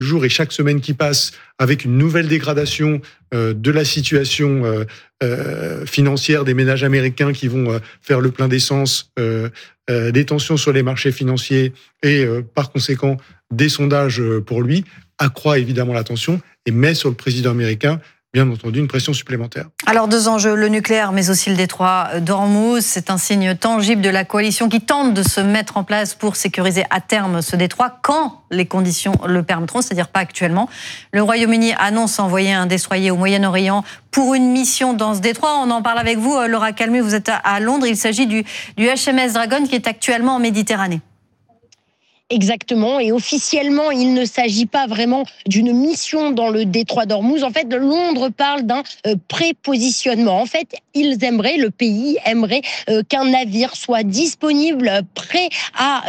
jour et chaque semaine qui passe avec une nouvelle dégradation de la situation financière des ménages américains qui vont faire le plein d'essence, des tensions sur les marchés financiers et par conséquent des sondages pour lui, accroît évidemment la tension et met sur le président américain bien entendu une pression supplémentaire. Alors 2 enjeux, le nucléaire mais aussi le détroit d'Ormuz, c'est un signe tangible de la coalition qui tente de se mettre en place pour sécuriser à terme ce détroit quand les conditions le permettront, c'est-à-dire pas actuellement. Le Royaume-Uni annonce envoyer un destroyer au Moyen-Orient pour une mission dans ce détroit. On en parle avec vous, Laura Calmu, vous êtes à Londres, il s'agit du HMS Dragon qui est actuellement en Méditerranée. Exactement, et officiellement, il ne s'agit pas vraiment d'une mission dans le détroit d'Ormuz. En fait, Londres parle d'un prépositionnement. En fait, le pays aimerait qu'un navire soit disponible, prêt à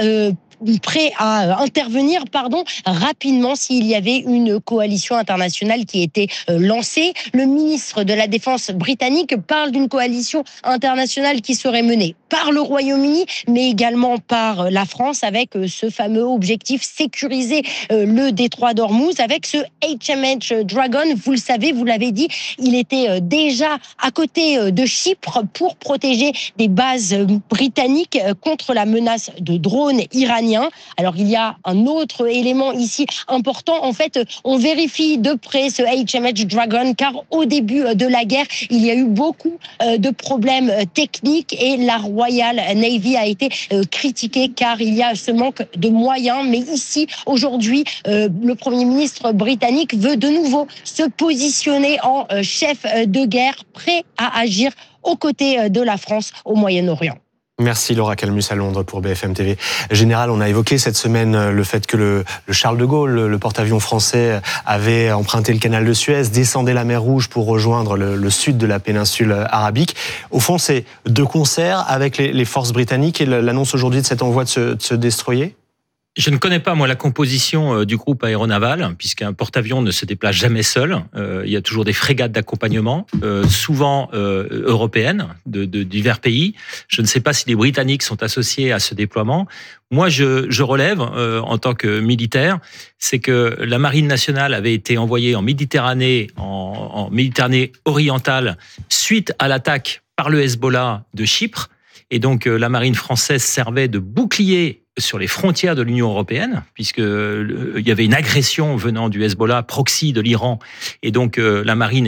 intervenir rapidement s'il y avait une coalition internationale qui était lancée. Le ministre de la Défense britannique parle d'une coalition internationale qui serait menée par le Royaume-Uni, mais également par la France, avec ce fameux objectif sécuriser le détroit d'Ormuz, avec ce HMS Dragon. Vous le savez, vous l'avez dit, il était déjà à côté de Chypre pour protéger des bases britanniques contre la menace de drones iraniens. Alors, il y a un autre élément ici important. En fait, on vérifie de près ce HMS Dragon, car au début de la guerre, il y a eu beaucoup de problèmes techniques et la Royal Navy a été critiquée car il y a ce manque de moyens. Mais ici, aujourd'hui, le Premier ministre britannique veut de nouveau se positionner en chef de guerre, prêt à agir aux côtés de la France au Moyen-Orient. Merci Laura Calmus à Londres pour BFM TV. Général, on a évoqué cette semaine le fait que le Charles de Gaulle, le porte-avions français, avait emprunté le canal de Suez, descendait la mer Rouge pour rejoindre le sud de la péninsule arabique. Au fond, c'est de concert avec les forces britanniques et l'annonce aujourd'hui de cet envoi de ce destroyer ? Je ne connais pas, moi, la composition du groupe aéronaval, puisqu'un porte-avions ne se déplace jamais seul. Il y a toujours des frégates d'accompagnement, souvent européennes, de divers pays. Je ne sais pas si les Britanniques sont associés à ce déploiement. Moi, je relève, en tant que militaire, c'est que la Marine nationale avait été envoyée en Méditerranée, en Méditerranée orientale, suite à l'attaque par le Hezbollah de Chypre. Et donc, la Marine française servait de bouclier sur les frontières de l'Union européenne, puisque il y avait une agression venant du Hezbollah, proxy de l'Iran, et donc la marine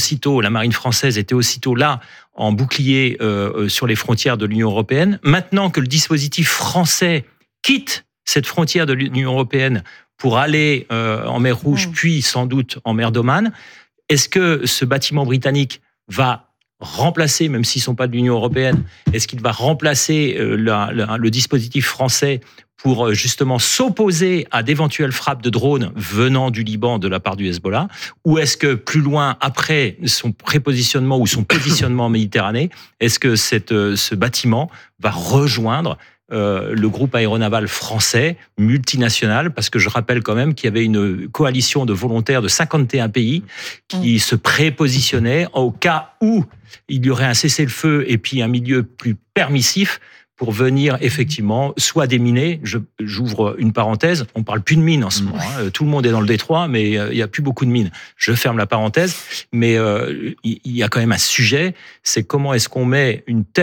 française était aussitôt là en bouclier sur les frontières de l'Union européenne. Maintenant que le dispositif français quitte cette frontière de l'Union européenne pour aller en mer Rouge, puis sans doute en mer d'Oman, est-ce que ce bâtiment britannique va remplacer, même s'ils ne sont pas de l'Union européenne, est-ce qu'il va remplacer le dispositif français pour justement s'opposer à d'éventuelles frappes de drones venant du Liban de la part du Hezbollah? Ou est-ce que plus loin, après son prépositionnement ou son positionnement en Méditerranée, est-ce que ce bâtiment va rejoindre le groupe aéronaval français, multinational, parce que je rappelle quand même qu'il y avait une coalition de volontaires de 51 pays qui se prépositionnaient au cas où il y aurait un cessez-le-feu et puis un milieu plus permissif pour venir effectivement soit déminer. J'ouvre une parenthèse, on parle plus de mines en ce moment. Tout le monde est dans le détroit, mais il y a plus beaucoup de mines. Je ferme la parenthèse, mais il y a quand même un sujet, c'est comment est-ce qu'on met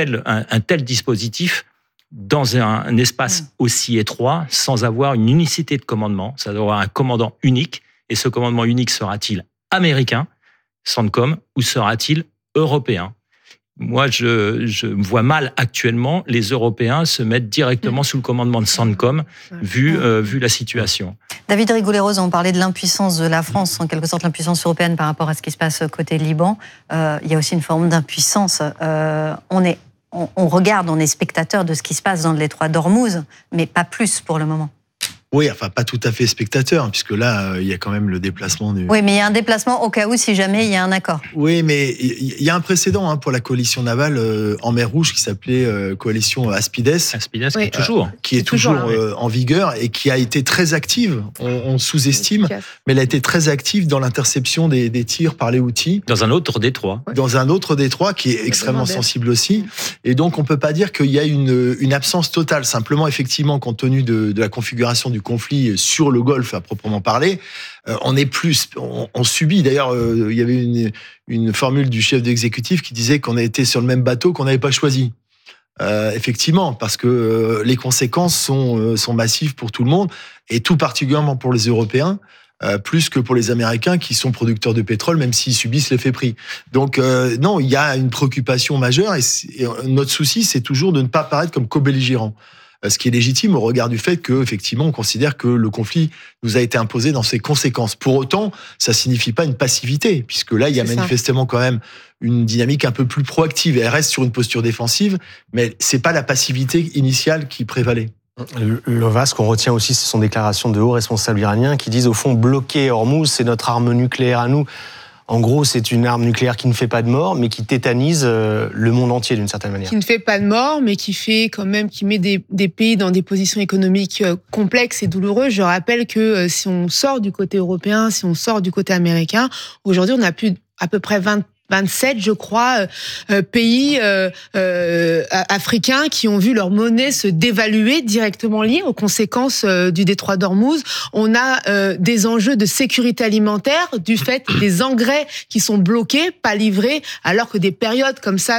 un tel dispositif dans un espace aussi étroit, sans avoir une unicité de commandement. Ça doit avoir un commandant unique, et ce commandement unique sera-t-il américain, CENTCOM, ou sera-t-il européen? Moi, je vois mal actuellement les Européens se mettre directement sous le commandement de CENTCOM, vu la situation. David Rigoulet-Rose, on parlait de l'impuissance de la France, en quelque sorte l'impuissance européenne par rapport à ce qui se passe côté Liban. Il y a aussi une forme d'impuissance. On regarde, on est spectateur de ce qui se passe dans le détroit d'Ormuz, mais pas plus pour le moment. Oui, enfin pas tout à fait spectateur, puisque là, il y a quand même le déplacement du... Oui, mais il y a un déplacement au cas où, si jamais il y a un accord. Oui, mais il y a un précédent pour la coalition navale en mer Rouge qui s'appelait coalition Aspides. Aspides, qui est toujours en vigueur et qui a été très active. On sous-estime, mais elle a été très active dans l'interception des tirs par les Houthis. Dans un autre détroit. Dans un autre détroit qui est extrêmement sensible aussi. Et donc, on peut pas dire qu'il y a une absence totale. Simplement, effectivement, compte tenu de la configuration du conflit sur le Golfe à proprement parler, on subit. D'ailleurs, il y avait une formule du chef d'exécutif qui disait qu'on était sur le même bateau qu'on n'avait pas choisi. Effectivement, parce que les conséquences sont massives pour tout le monde, et tout particulièrement pour les Européens, plus que pour les Américains qui sont producteurs de pétrole, même s'ils subissent l'effet prix. Donc non, il y a une préoccupation majeure, et notre souci, c'est toujours de ne pas apparaître comme co-belligérants. Ce qui est légitime au regard du fait que, effectivement, on considère que le conflit nous a été imposé dans ses conséquences. Pour autant, ça signifie pas une passivité, puisque là, il y a manifestement quand même une dynamique un peu plus proactive. Elle reste sur une posture défensive, mais c'est pas la passivité initiale qui prévalait. Lova, ce qu'on retient aussi, ce sont des déclarations de hauts responsables iraniens qui disent, au fond, bloquer Hormuz, c'est notre arme nucléaire à nous. En gros, c'est une arme nucléaire qui ne fait pas de mort, mais qui tétanise le monde entier d'une certaine manière. Qui ne fait pas de mort, mais qui met des pays dans des positions économiques complexes et douloureuses. Je rappelle que si on sort du côté européen, si on sort du côté américain, aujourd'hui, on a plus à peu près 27, je crois, pays africains qui ont vu leur monnaie se dévaluer, directement liée aux conséquences du détroit d'Ormuz. On a des enjeux de sécurité alimentaire du fait des engrais qui sont bloqués, pas livrés, alors que des périodes comme ça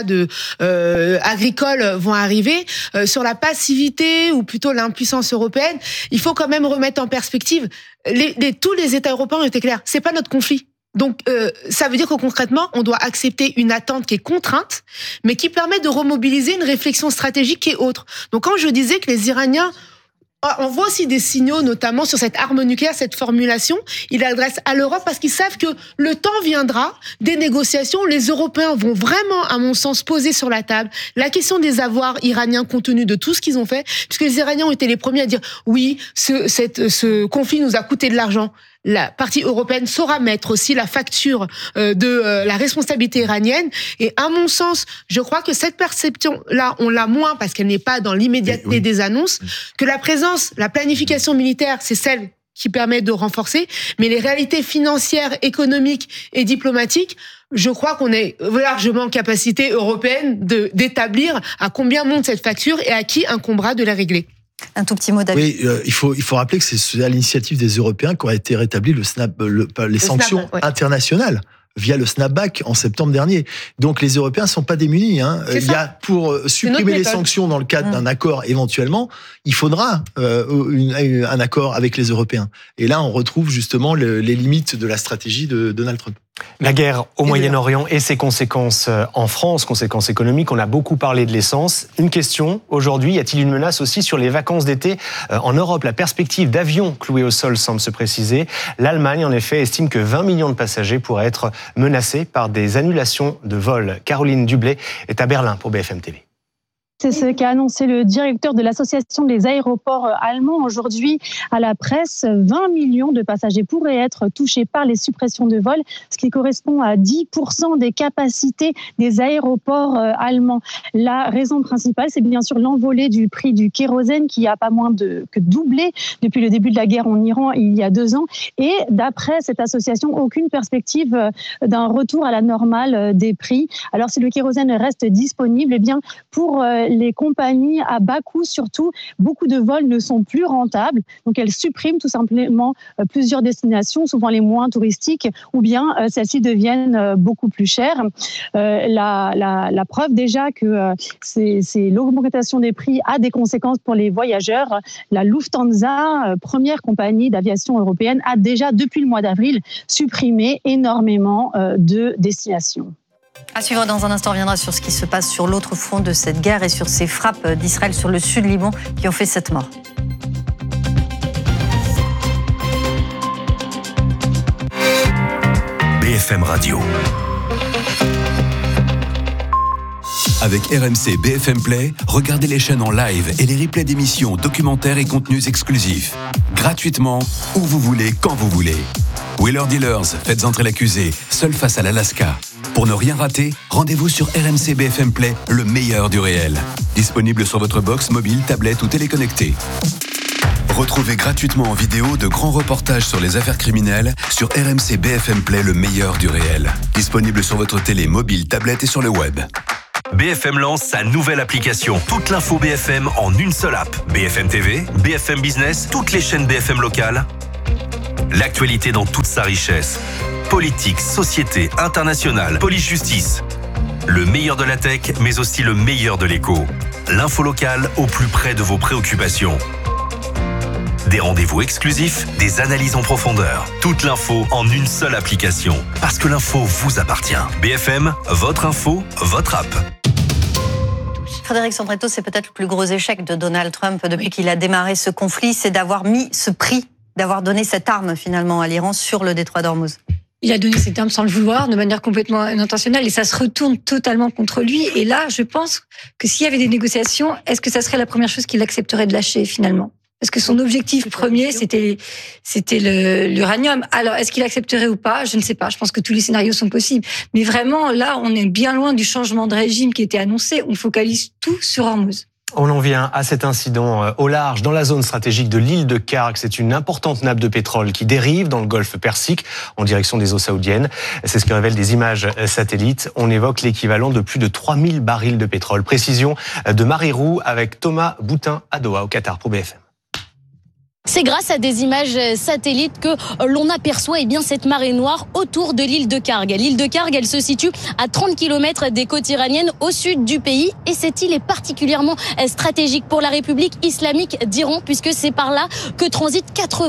agricoles vont arriver. Sur la passivité, ou plutôt l'impuissance européenne, il faut quand même remettre en perspective. Tous les États européens ont été clairs. C'est pas notre conflit. Donc, ça veut dire que concrètement, on doit accepter une attente qui est contrainte, mais qui permet de remobiliser une réflexion stratégique qui est autre. Donc, quand je disais que les Iraniens envoient aussi des signaux, notamment sur cette arme nucléaire, cette formulation, ils l'adressent à l'Europe parce qu'ils savent que le temps viendra des négociations où les Européens vont vraiment, à mon sens, poser sur la table la question des avoirs iraniens compte tenu de tout ce qu'ils ont fait, puisque les Iraniens ont été les premiers à dire oui, ce conflit nous a coûté de l'argent. La partie européenne saura mettre aussi la facture de la responsabilité iranienne. Et à mon sens, je crois que cette perception-là, on l'a moins parce qu'elle n'est pas dans l'immédiateté des annonces, que la présence, la planification militaire, c'est celle qui permet de renforcer, mais les réalités financières, économiques et diplomatiques, je crois qu'on est largement en capacité européenne d'établir à combien monte cette facture et à qui incombera de la régler. Un tout petit mot, David. Oui, il faut rappeler que c'est à l'initiative des Européens qu'ont été rétablies les sanctions internationales via le snapback en septembre dernier. Donc les Européens sont pas démunis. Il y a pour supprimer les sanctions dans le cadre d'un accord éventuellement, il faudra un accord avec les Européens. Et là, on retrouve justement les limites de la stratégie de Donald Trump. La guerre au Moyen-Orient et ses conséquences en France, conséquences économiques, on a beaucoup parlé de l'essence. Une question, aujourd'hui, y a-t-il une menace aussi sur les vacances d'été en Europe? La perspective d'avions cloués au sol semble se préciser. L'Allemagne, en effet, estime que 20 millions de passagers pourraient être menacés par des annulations de vols. Caroline Dublé est à Berlin pour BFM TV. C'est ce qu'a annoncé le directeur de l'association des aéroports allemands aujourd'hui à la presse. 20 millions de passagers pourraient être touchés par les suppressions de vols, ce qui correspond à 10% des capacités des aéroports allemands. La raison principale, c'est bien sûr l'envolée du prix du kérosène qui a pas moins que doublé depuis le début de la guerre en Iran il y a 2 ans. Et d'après cette association, aucune perspective d'un retour à la normale des prix. Alors si le kérosène reste disponible, eh bien pour les compagnies à bas coût, surtout, beaucoup de vols ne sont plus rentables. Donc, elles suppriment tout simplement plusieurs destinations, souvent les moins touristiques, ou bien celles-ci deviennent beaucoup plus chères. La preuve déjà que c'est l'augmentation des prix a des conséquences pour les voyageurs. La Lufthansa, première compagnie d'aviation européenne, a déjà, depuis le mois d'avril, supprimé énormément de destinations. À suivre dans un instant, on reviendra sur ce qui se passe sur l'autre front de cette guerre et sur ces frappes d'Israël sur le sud Liban qui ont fait 7 morts. BFM Radio. Avec RMC BFM Play, regardez les chaînes en live et les replays d'émissions, documentaires et contenus exclusifs. Gratuitement, où vous voulez, quand vous voulez. Wheeler Dealers, faites entrer l'accusé, seul face à l'Alaska. Pour ne rien rater, rendez-vous sur RMC BFM Play, le meilleur du réel. Disponible sur votre box mobile, tablette ou téléconnectée. Retrouvez gratuitement en vidéo de grands reportages sur les affaires criminelles sur RMC BFM Play, le meilleur du réel. Disponible sur votre télé mobile, tablette et sur le web. BFM lance sa nouvelle application. Toute l'info BFM en une seule app. BFM TV, BFM Business, toutes les chaînes BFM locales. L'actualité dans toute sa richesse. Politique, société, internationale, police-justice. Le meilleur de la tech, mais aussi le meilleur de l'écho. L'info locale au plus près de vos préoccupations. Des rendez-vous exclusifs, des analyses en profondeur. Toute l'info en une seule application. Parce que l'info vous appartient. BFM, votre info, votre app. Frédéric Sandretto, c'est peut-être le plus gros échec de Donald Trump depuis qu'il a démarré ce conflit, c'est d'avoir mis ce prix, d'avoir donné cette arme finalement à l'Iran sur le détroit d'Ormuz. Il a donné cette arme sans le vouloir, de manière complètement intentionnelle, et ça se retourne totalement contre lui. Et là, je pense que s'il y avait des négociations, est-ce que ça serait la première chose qu'il accepterait de lâcher finalement ? Parce que son objectif premier, c'était l'uranium. Alors, est-ce qu'il accepterait ou pas ? Je ne sais pas. Je pense que tous les scénarios sont possibles. Mais vraiment, là, on est bien loin du changement de régime qui était annoncé. On focalise tout sur Hormuz. On en vient à cet incident au large, dans la zone stratégique de l'île de Kharg. C'est une importante nappe de pétrole qui dérive dans le golfe Persique en direction des eaux saoudiennes. C'est ce que révèlent des images satellites. On évoque l'équivalent de plus de 3000 barils de pétrole. Précision de Marie Roux avec Thomas Boutin à Doha, au Qatar, pour BFM. C'est grâce à des images satellites que l'on aperçoit cette marée noire autour de l'île de Kharg. L'île de Kharg, elle se situe à 30 km des côtes iraniennes au sud du pays. Et cette île est particulièrement stratégique pour la République islamique d'Iran, puisque c'est par là que transitent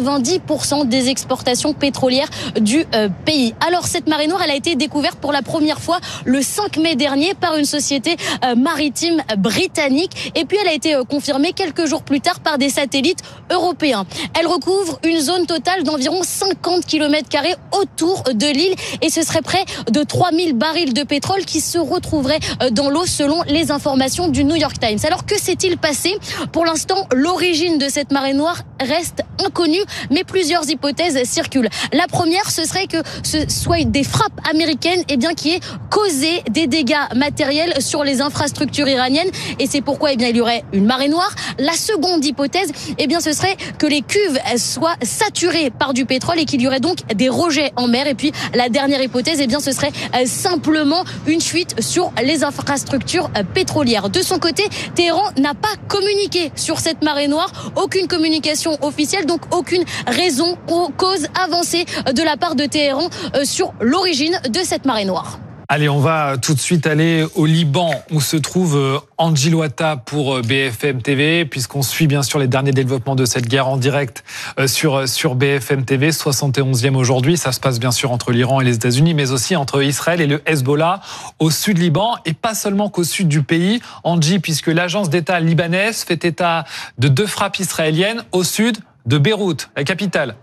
90% des exportations pétrolières du pays. Alors cette marée noire, elle a été découverte pour la première fois le 5 mai dernier par une société maritime britannique. Et puis elle a été confirmée quelques jours plus tard par des satellites européens. Elle recouvre une zone totale d'environ 50 km² autour de l'île et ce serait près de 3000 barils de pétrole qui se retrouveraient dans l'eau selon les informations du New York Times. Alors que s'est-il passé ? Pour l'instant, l'origine de cette marée noire reste inconnue, mais plusieurs hypothèses circulent. La première, ce serait que ce soit des frappes américaines qui aient causé des dégâts matériels sur les infrastructures iraniennes et c'est pourquoi il y aurait une marée noire. La seconde hypothèse, ce serait que les cuves soient saturées par du pétrole et qu'il y aurait donc des rejets en mer. Et puis la dernière hypothèse, ce serait simplement une fuite sur les infrastructures pétrolières. De son côté, Téhéran n'a pas communiqué sur cette marée noire, aucune communication officielle, donc aucune raison ou cause avancée de la part de Téhéran sur l'origine de cette marée noire. Allez, on va tout de suite aller au Liban où se trouve Angie Louata pour BFM TV, puisqu'on suit bien sûr les derniers développements de cette guerre en direct sur BFM TV, 71e aujourd'hui. Ça se passe bien sûr entre l'Iran et les États-Unis, mais aussi entre Israël et le Hezbollah au sud Liban, et pas seulement qu'au sud du pays, Angie, puisque l'agence d'État libanaise fait état de 2 frappes israéliennes au sud de Beyrouth, la capitale.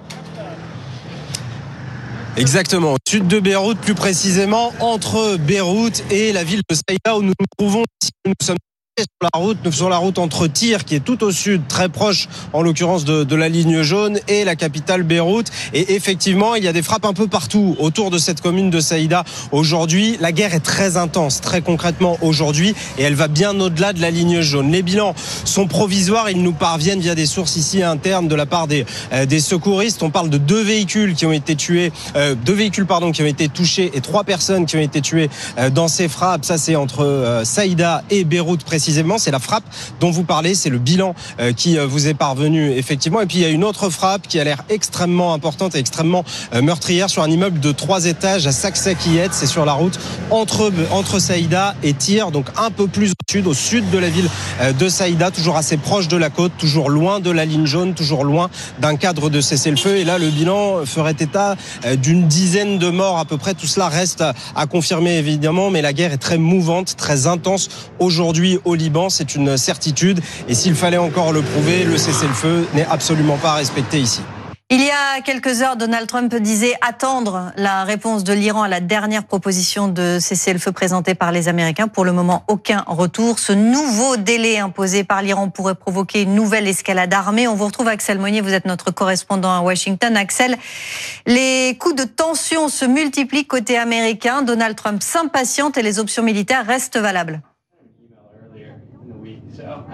Exactement, au sud de Beyrouth, plus précisément entre Beyrouth et la ville de Saïda où nous nous trouvons ici. Nous sommes sur la route entre Tyr, qui est tout au sud, très proche en l'occurrence de la ligne jaune, et la capitale Beyrouth. Et effectivement, il y a des frappes un peu partout autour de cette commune de Saïda aujourd'hui. La guerre est très intense, très concrètement aujourd'hui, et elle va bien au-delà de la ligne jaune. Les bilans sont provisoires, ils nous parviennent via des sources ici internes de la part des secouristes. On parle de 2 véhicules qui ont été tués, 2 véhicules qui ont été touchés et 3 personnes qui ont été tuées dans ces frappes. Ça, c'est entre Saïda et Beyrouth précisément. C'est la frappe dont vous parlez, c'est le bilan qui vous est parvenu effectivement. Et puis il y a une autre frappe qui a l'air extrêmement importante et extrêmement meurtrière sur un immeuble de 3 étages à Saksakiyet. C'est sur la route entre Saïda et Tyr, donc un peu plus au sud de la ville de Saïda, toujours assez proche de la côte, toujours loin de la ligne jaune, toujours loin d'un cadre de cessez-le-feu. Et là, le bilan ferait état d'une dizaine de morts à peu près. Tout cela reste à confirmer évidemment, mais la guerre est très mouvante, très intense aujourd'hui au Liban, c'est une certitude. Et s'il fallait encore le prouver, le cessez-le-feu n'est absolument pas respecté ici. Il y a quelques heures, Donald Trump disait attendre la réponse de l'Iran à la dernière proposition de cessez-le-feu présentée par les Américains. Pour le moment, aucun retour. Ce nouveau délai imposé par l'Iran pourrait provoquer une nouvelle escalade armée. On vous retrouve, Axel Monnier, vous êtes notre correspondant à Washington. Axel, les coups de tension se multiplient côté américain. Donald Trump s'impatiente et les options militaires restent valables.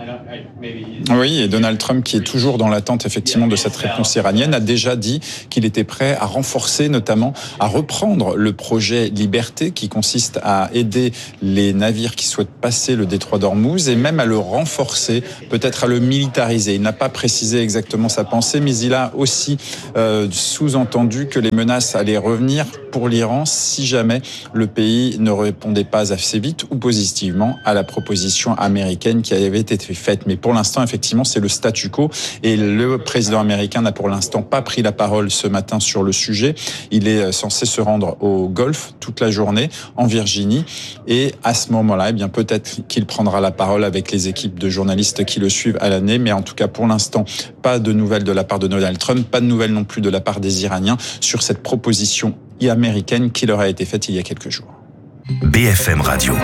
Oui, et Donald Trump, qui est toujours dans l'attente effectivement de cette réponse iranienne, a déjà dit qu'il était prêt à renforcer, notamment à reprendre le projet Liberté, qui consiste à aider les navires qui souhaitent passer le détroit d'Ormuz, et même à le renforcer, peut-être à le militariser. Il n'a pas précisé exactement sa pensée, mais il a aussi sous-entendu que les menaces allaient revenir pour l'Iran si jamais le pays ne répondait pas assez vite ou positivement à la proposition américaine qui avait été faite. Mais pour l'instant, effectivement, c'est le statu quo et le président américain n'a pour l'instant pas pris la parole ce matin sur le sujet. Il est censé se rendre au Golfe toute la journée, en Virginie, et à ce moment-là, eh bien, peut-être qu'il prendra la parole avec les équipes de journalistes qui le suivent à l'année, mais en tout cas, pour l'instant, pas de nouvelles de la part de Donald Trump, pas de nouvelles non plus de la part des Iraniens sur cette proposition américaine qui leur a été faite il y a quelques jours. BFM Radio.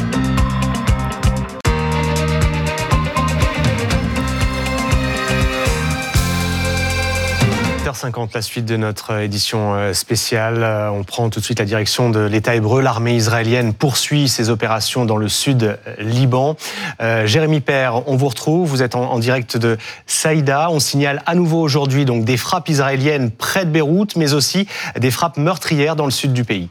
8h50, la suite de notre édition spéciale. On prend tout de suite la direction de l'État hébreu. L'armée israélienne poursuit ses opérations dans le sud Liban. Jérémy Père, on vous retrouve. Vous êtes en direct de Saïda. On signale à nouveau aujourd'hui donc des frappes israéliennes près de Beyrouth, mais aussi des frappes meurtrières dans le sud du pays.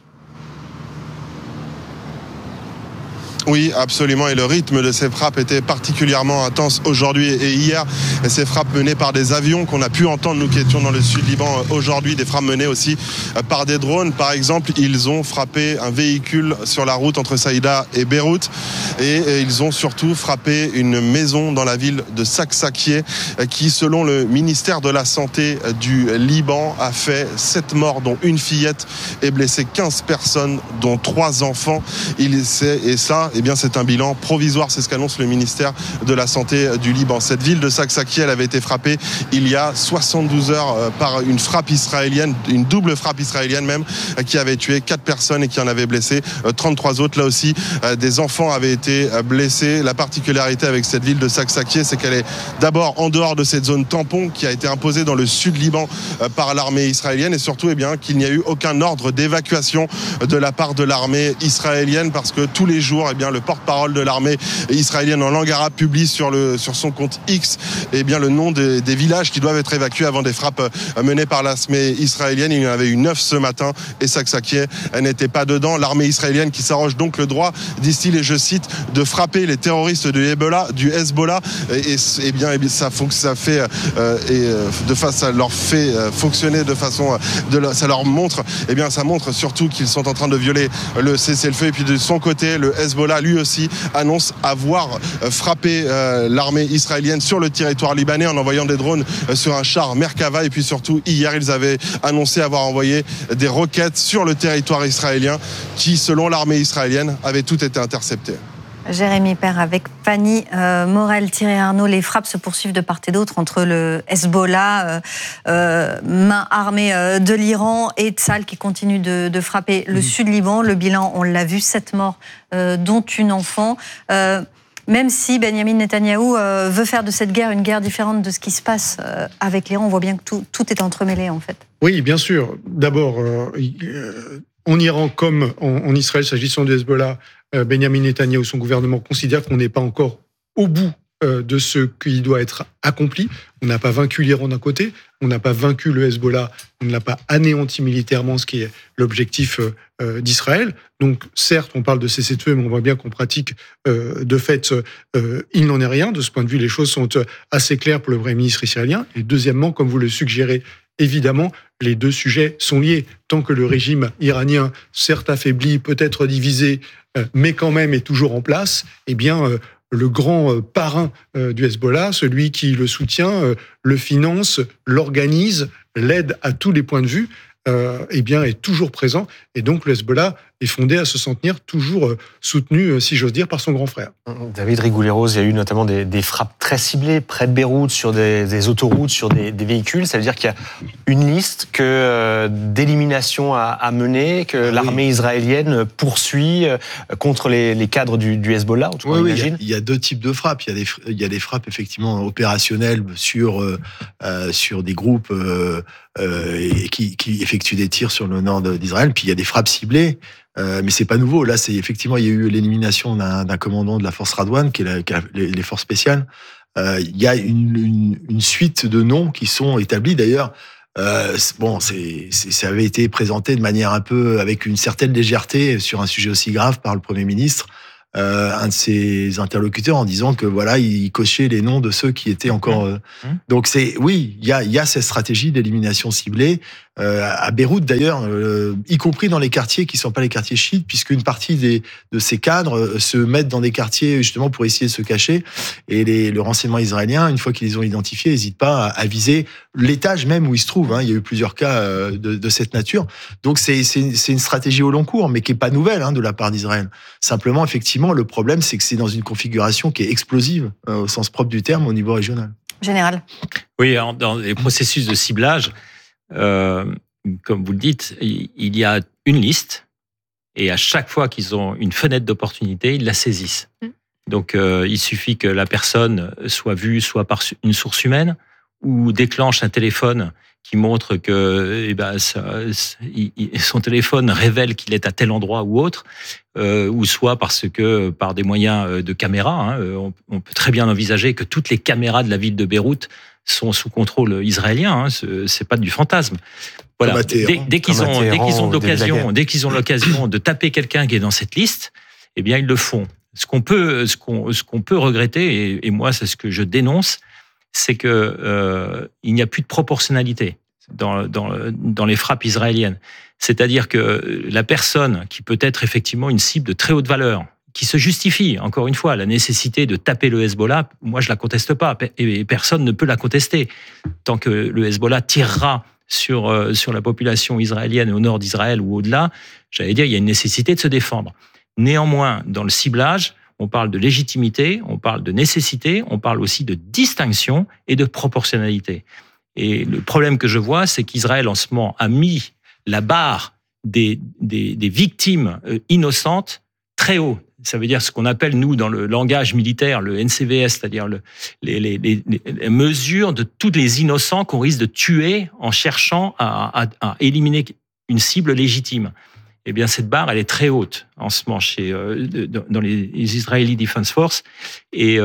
Oui, absolument. Et le rythme de ces frappes était particulièrement intense aujourd'hui et hier. Et ces frappes menées par des avions qu'on a pu entendre, nous qui étions dans le sud Liban aujourd'hui. Des frappes menées aussi par des drones. Par exemple, ils ont frappé un véhicule sur la route entre Saïda et Beyrouth. Et ils ont surtout frappé une maison dans la ville de Saksakieh qui, selon le ministère de la Santé du Liban, a fait 7 morts, dont une fillette, et blessé 15 personnes, dont 3 enfants. Et ça, eh bien, c'est un bilan provisoire, c'est ce qu'annonce le ministère de la Santé du Liban. Cette ville de Saksakieh, elle avait été frappée il y a 72 heures par une frappe israélienne, une double frappe israélienne même, qui avait tué 4 personnes et qui en avait blessé 33 autres. Là aussi, des enfants avaient été blessés. La particularité avec cette ville de Saksakieh, c'est qu'elle est d'abord en dehors de cette zone tampon qui a été imposée dans le sud Liban par l'armée israélienne, et surtout, eh bien, qu'il n'y a eu aucun ordre d'évacuation de la part de l'armée israélienne, parce que tous les jours, eh bien, le porte-parole de l'armée israélienne en langue arabe publie sur son compte X le nom des villages qui doivent être évacués avant des frappes menées par l'armée israélienne. Il y en avait eu 9 ce matin et Saksakieh n'était pas dedans. L'armée israélienne qui s'arroge donc le droit, dit-il, et je cite, de frapper les terroristes du Hezbollah, ça leur fait fonctionner de façon, ça leur montre, ça montre surtout qu'ils sont en train de violer le cessez-le-feu. Et puis de son côté, le Hezbollah lui aussi annonce avoir frappé l'armée israélienne sur le territoire libanais en envoyant des drones sur un char Merkava. Et puis surtout, hier, ils avaient annoncé avoir envoyé des roquettes sur le territoire israélien qui, selon l'armée israélienne, avaient toutes été interceptées. Jérémy Père avec Fanny Morel-Arnaud. Les frappes se poursuivent de part et d'autre entre le Hezbollah, main armée de l'Iran, et Tsahal qui continue de frapper le sud Liban. Le bilan, on l'a vu, 7 morts, dont une enfant. Même si Benyamin Netanyahou veut faire de cette guerre une guerre différente de ce qui se passe avec l'Iran, on voit bien que tout est entremêlé en fait. Oui, bien sûr. D'abord, en Iran comme en Israël, s'agissant du Hezbollah, Benyamin Netanyahou, son gouvernement, considère qu'on n'est pas encore au bout de ce qui doit être accompli. On n'a pas vaincu l'Iran d'un côté, on n'a pas vaincu le Hezbollah, on ne l'a pas anéanti militairement, ce qui est l'objectif d'Israël. Donc certes, on parle de cessez-le-feu, mais on voit bien qu'en pratique, de fait, il n'en est rien. De ce point de vue, les choses sont assez claires pour le Premier ministre israélien. Et deuxièmement, comme vous le suggérez, évidemment, les deux sujets sont liés. Tant que le régime iranien, certes affaibli, peut-être divisé, mais quand même est toujours en place, eh bien, le grand parrain du Hezbollah, celui qui le soutient, le finance, l'organise, l'aide à tous les points de vue, est toujours présent. Et donc, le Hezbollah est fondé à se sentir toujours soutenu, si j'ose dire, par son grand frère. David Rigoulet-Rose, il y a eu notamment des frappes très ciblées près de Beyrouth, sur des autoroutes, sur des véhicules. Ça veut dire qu'il y a une liste d'élimination à mener, que l'armée israélienne poursuit contre les cadres du Hezbollah. Il y a 2 types de frappes. Il y a des frappes effectivement opérationnelles sur des groupes qui effectuent des tirs sur le nord d'Israël. Puis il y a des frappes ciblées Mais c'est pas nouveau. Là, c'est effectivement, il y a eu l'élimination d'un commandant de la force Radwan, qui est les forces spéciales. Il y a une suite de noms qui sont établis d'ailleurs. Ça avait été présenté de manière un peu avec une certaine légèreté sur un sujet aussi grave par le Premier ministre, un de ses interlocuteurs, en disant que voilà, il cochait les noms de ceux qui étaient encore. Donc il y a cette stratégie d'élimination ciblée à Beyrouth d'ailleurs, y compris dans les quartiers qui sont pas les quartiers chiites, puisqu'une partie de ces cadres se mettent dans des quartiers justement pour essayer de se cacher. Et le renseignement israélien, une fois qu'ils les ont identifiés, n'hésite pas à viser l'étage même où ils se trouvent. Il y a eu plusieurs cas de cette nature. Donc c'est une stratégie au long cours, mais qui est pas nouvelle de la part d'Israël. Simplement, effectivement, le problème, c'est que c'est dans une configuration qui est explosive au sens propre du terme au niveau régional. Général. Oui, dans les processus de ciblage, comme vous le dites, il y a une liste et à chaque fois qu'ils ont une fenêtre d'opportunité, ils la saisissent. Donc, il suffit que la personne soit vue soit par une source humaine ou déclenche un téléphone qui montre que son téléphone révèle qu'il est à tel endroit ou autre, ou soit parce que par des moyens de caméra, on peut très bien envisager que toutes les caméras de la ville de Beyrouth sont sous contrôle israélien. C'est pas du fantasme. Voilà. Dès qu'ils ont l'occasion de taper quelqu'un qui est dans cette liste, eh bien ils le font. Ce qu'on peut regretter, et moi c'est ce que je dénonce, c'est que il n'y a plus de proportionnalité dans les frappes israéliennes. C'est-à-dire que la personne qui peut être effectivement une cible de très haute valeur, qui se justifie, encore une fois, la nécessité de taper le Hezbollah, moi je la conteste pas, et personne ne peut la contester. Tant que le Hezbollah tirera sur la population israélienne au nord d'Israël ou au-delà, j'allais dire, il y a une nécessité de se défendre. Néanmoins, dans le ciblage, on parle de légitimité, on parle de nécessité, on parle aussi de distinction et de proportionnalité. Et le problème que je vois, c'est qu'Israël, en ce moment, a mis la barre des victimes innocentes très haut. Ça veut dire ce qu'on appelle, nous, dans le langage militaire, le NCVS, c'est-à-dire les mesures de tous les innocents qu'on risque de tuer en cherchant à éliminer une cible légitime. Eh bien, cette barre, elle est très haute en ce moment dans les Israeli Defense Force et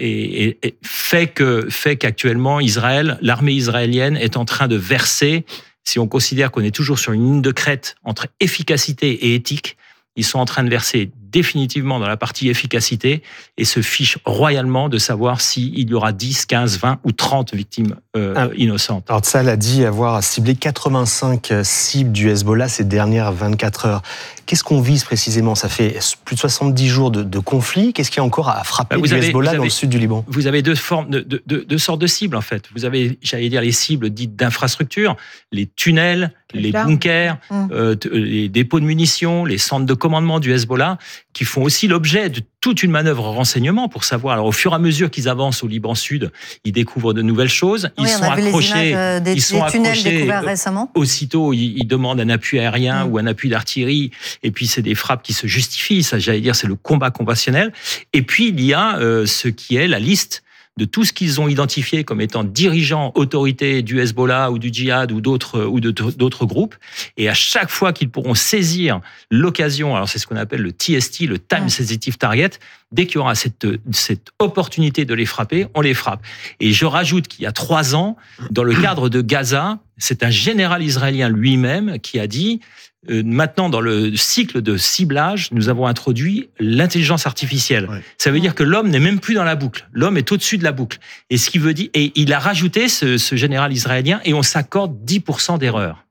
fait qu'actuellement, l'armée israélienne est en train de verser, si on considère qu'on est toujours sur une ligne de crête entre efficacité et éthique, ils sont en train de verser définitivement dans la partie efficacité et se fichent royalement de savoir s'il y aura 10, 15, 20 ou 30 victimes innocentes. Alors Tzahal a dit avoir ciblé 85 cibles du Hezbollah ces dernières 24 heures. Qu'est-ce qu'on vise précisément? Ça fait plus de 70 jours de conflit. Qu'est-ce qu'il y a encore à frapper du Hezbollah dans le sud du Liban? Vous avez deux sortes de cibles, en fait. Vous avez, j'allais dire, les cibles dites d'infrastructure, les tunnels, les bunkers, les dépôts de munitions, les centres de commandement du Hezbollah, qui font aussi l'objet de toute une manœuvre renseignement pour savoir. Alors, au fur et à mesure qu'ils avancent au Liban Sud, ils découvrent de nouvelles choses. Ils sont accrochés. Des tunnels découverts récemment. Aussitôt, ils demandent un appui aérien ou un appui d'artillerie. Et puis, c'est des frappes qui se justifient. Ça, j'allais dire, c'est le combat conventionnel. Et puis, il y a ce qui est la liste de tout ce qu'ils ont identifié comme étant dirigeants, autorités du Hezbollah ou du Djihad ou d'autres groupes. Et à chaque fois qu'ils pourront saisir l'occasion, alors c'est ce qu'on appelle le TST, le Time Sensitive Target, dès qu'il y aura cette opportunité de les frapper, on les frappe. Et je rajoute qu'il y a 3 ans, dans le cadre de Gaza, c'est un général israélien lui-même qui a dit maintenant, dans le cycle de ciblage, nous avons introduit l'intelligence artificielle. Ouais. Ça veut dire que l'homme n'est même plus dans la boucle. L'homme est au-dessus de la boucle. Et ce qui veut dire, et il a rajouté ce général israélien, et on s'accorde 10% d'erreur.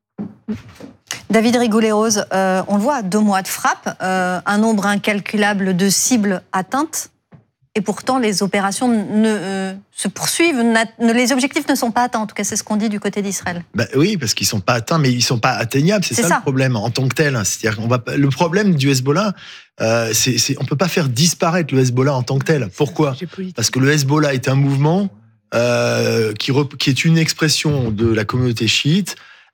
David Rigoulet-Rose, on le voit, 2 mois de frappe, un nombre incalculable de cibles atteintes. Et pourtant, les opérations se poursuivent, les objectifs ne sont pas atteints. En tout cas, c'est ce qu'on dit du côté d'Israël. Oui, parce qu'ils ne sont pas atteints, mais ils ne sont pas atteignables. C'est ça le problème en tant que tel. C'est-à-dire le problème du Hezbollah, on ne peut pas faire disparaître le Hezbollah en tant que tel. Pourquoi ? Parce que le Hezbollah est un mouvement qui est une expression de la communauté chiite,